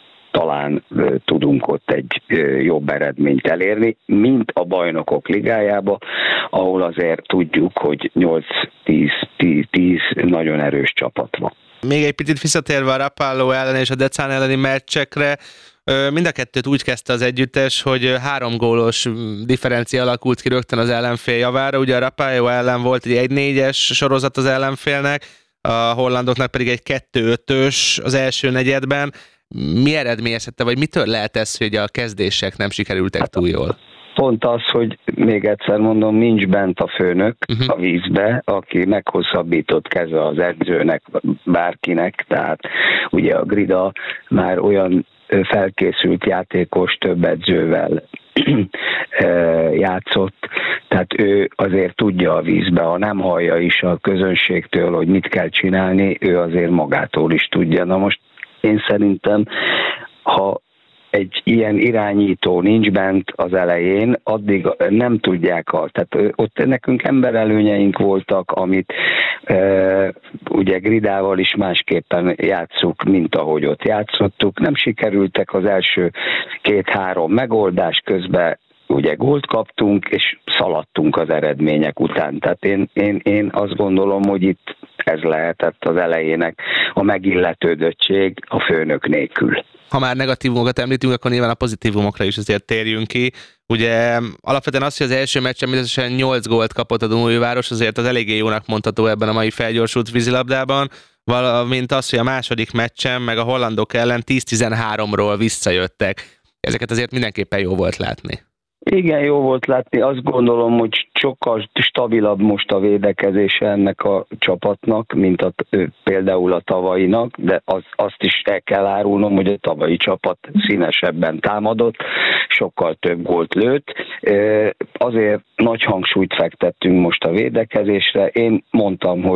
talán ö, tudunk ott egy ö, jobb eredményt elérni, mint a Bajnokok Ligájába, ahol azért tudjuk, hogy nyolc-tíz nagyon erős csapat van. Még egy picit visszatérve a Rapallo ellen és a Decán elleni meccsekre, mind a kettőt úgy kezdte az együttes, hogy három gólos differencia alakult ki rögtön az ellenfél javára. Ugye a Rapallo ellen volt egy egy négyes sorozat az ellenfélnek, a hollandoknak pedig egy kettő ötös az első negyedben. Mi eredményezhette, vagy mitől lehet ez, hogy a kezdések nem sikerültek túl jól? Pont az, hogy még egyszer mondom, nincs bent a főnök uh-huh. a vízbe, aki meghosszabbított keze az edzőnek, bárkinek, tehát ugye a Grida már olyan felkészült játékos több edzővel játszott, tehát ő azért tudja a vízbe, ha nem hallja is a közönségtől, hogy mit kell csinálni, ő azért magától is tudja. Na most én szerintem, ha egy ilyen irányító nincs bent az elején, addig nem tudják azt. Tehát ott nekünk emberelőnyeink voltak, amit e, ugye Gridával is másképpen játsszuk, mint ahogy ott játszottuk. Nem sikerültek az első két-három megoldás, közben ugye gólt kaptunk, és szaladtunk az eredmények után. Tehát én, én, én azt gondolom, hogy itt ez lehetett az elejének a megilletődöttség a főnök nélkül. Ha már negatívumokat említünk, akkor nyilván a pozitívumokra is azért térjünk ki. Ugye alapvetően az, hogy az első meccsen mindösszesen nyolc gólt kapott a Dunaújváros, azért az eléggé jónak mondható ebben a mai felgyorsult vízilabdában, valamint az, hogy a második meccsen, meg a hollandok ellen tíz-tizenháromról visszajöttek. Ezeket azért mindenképpen jó volt látni. Igen, jó volt látni. Azt gondolom, hogy sokkal stabilabb most a védekezése ennek a csapatnak, mint a, például a tavalyinak, de az, azt is el kell árulnom, hogy a tavalyi csapat színesebben támadott, sokkal több gólt lőtt. Azért nagy hangsúlyt fektettünk most a védekezésre. Én mondtam, hogy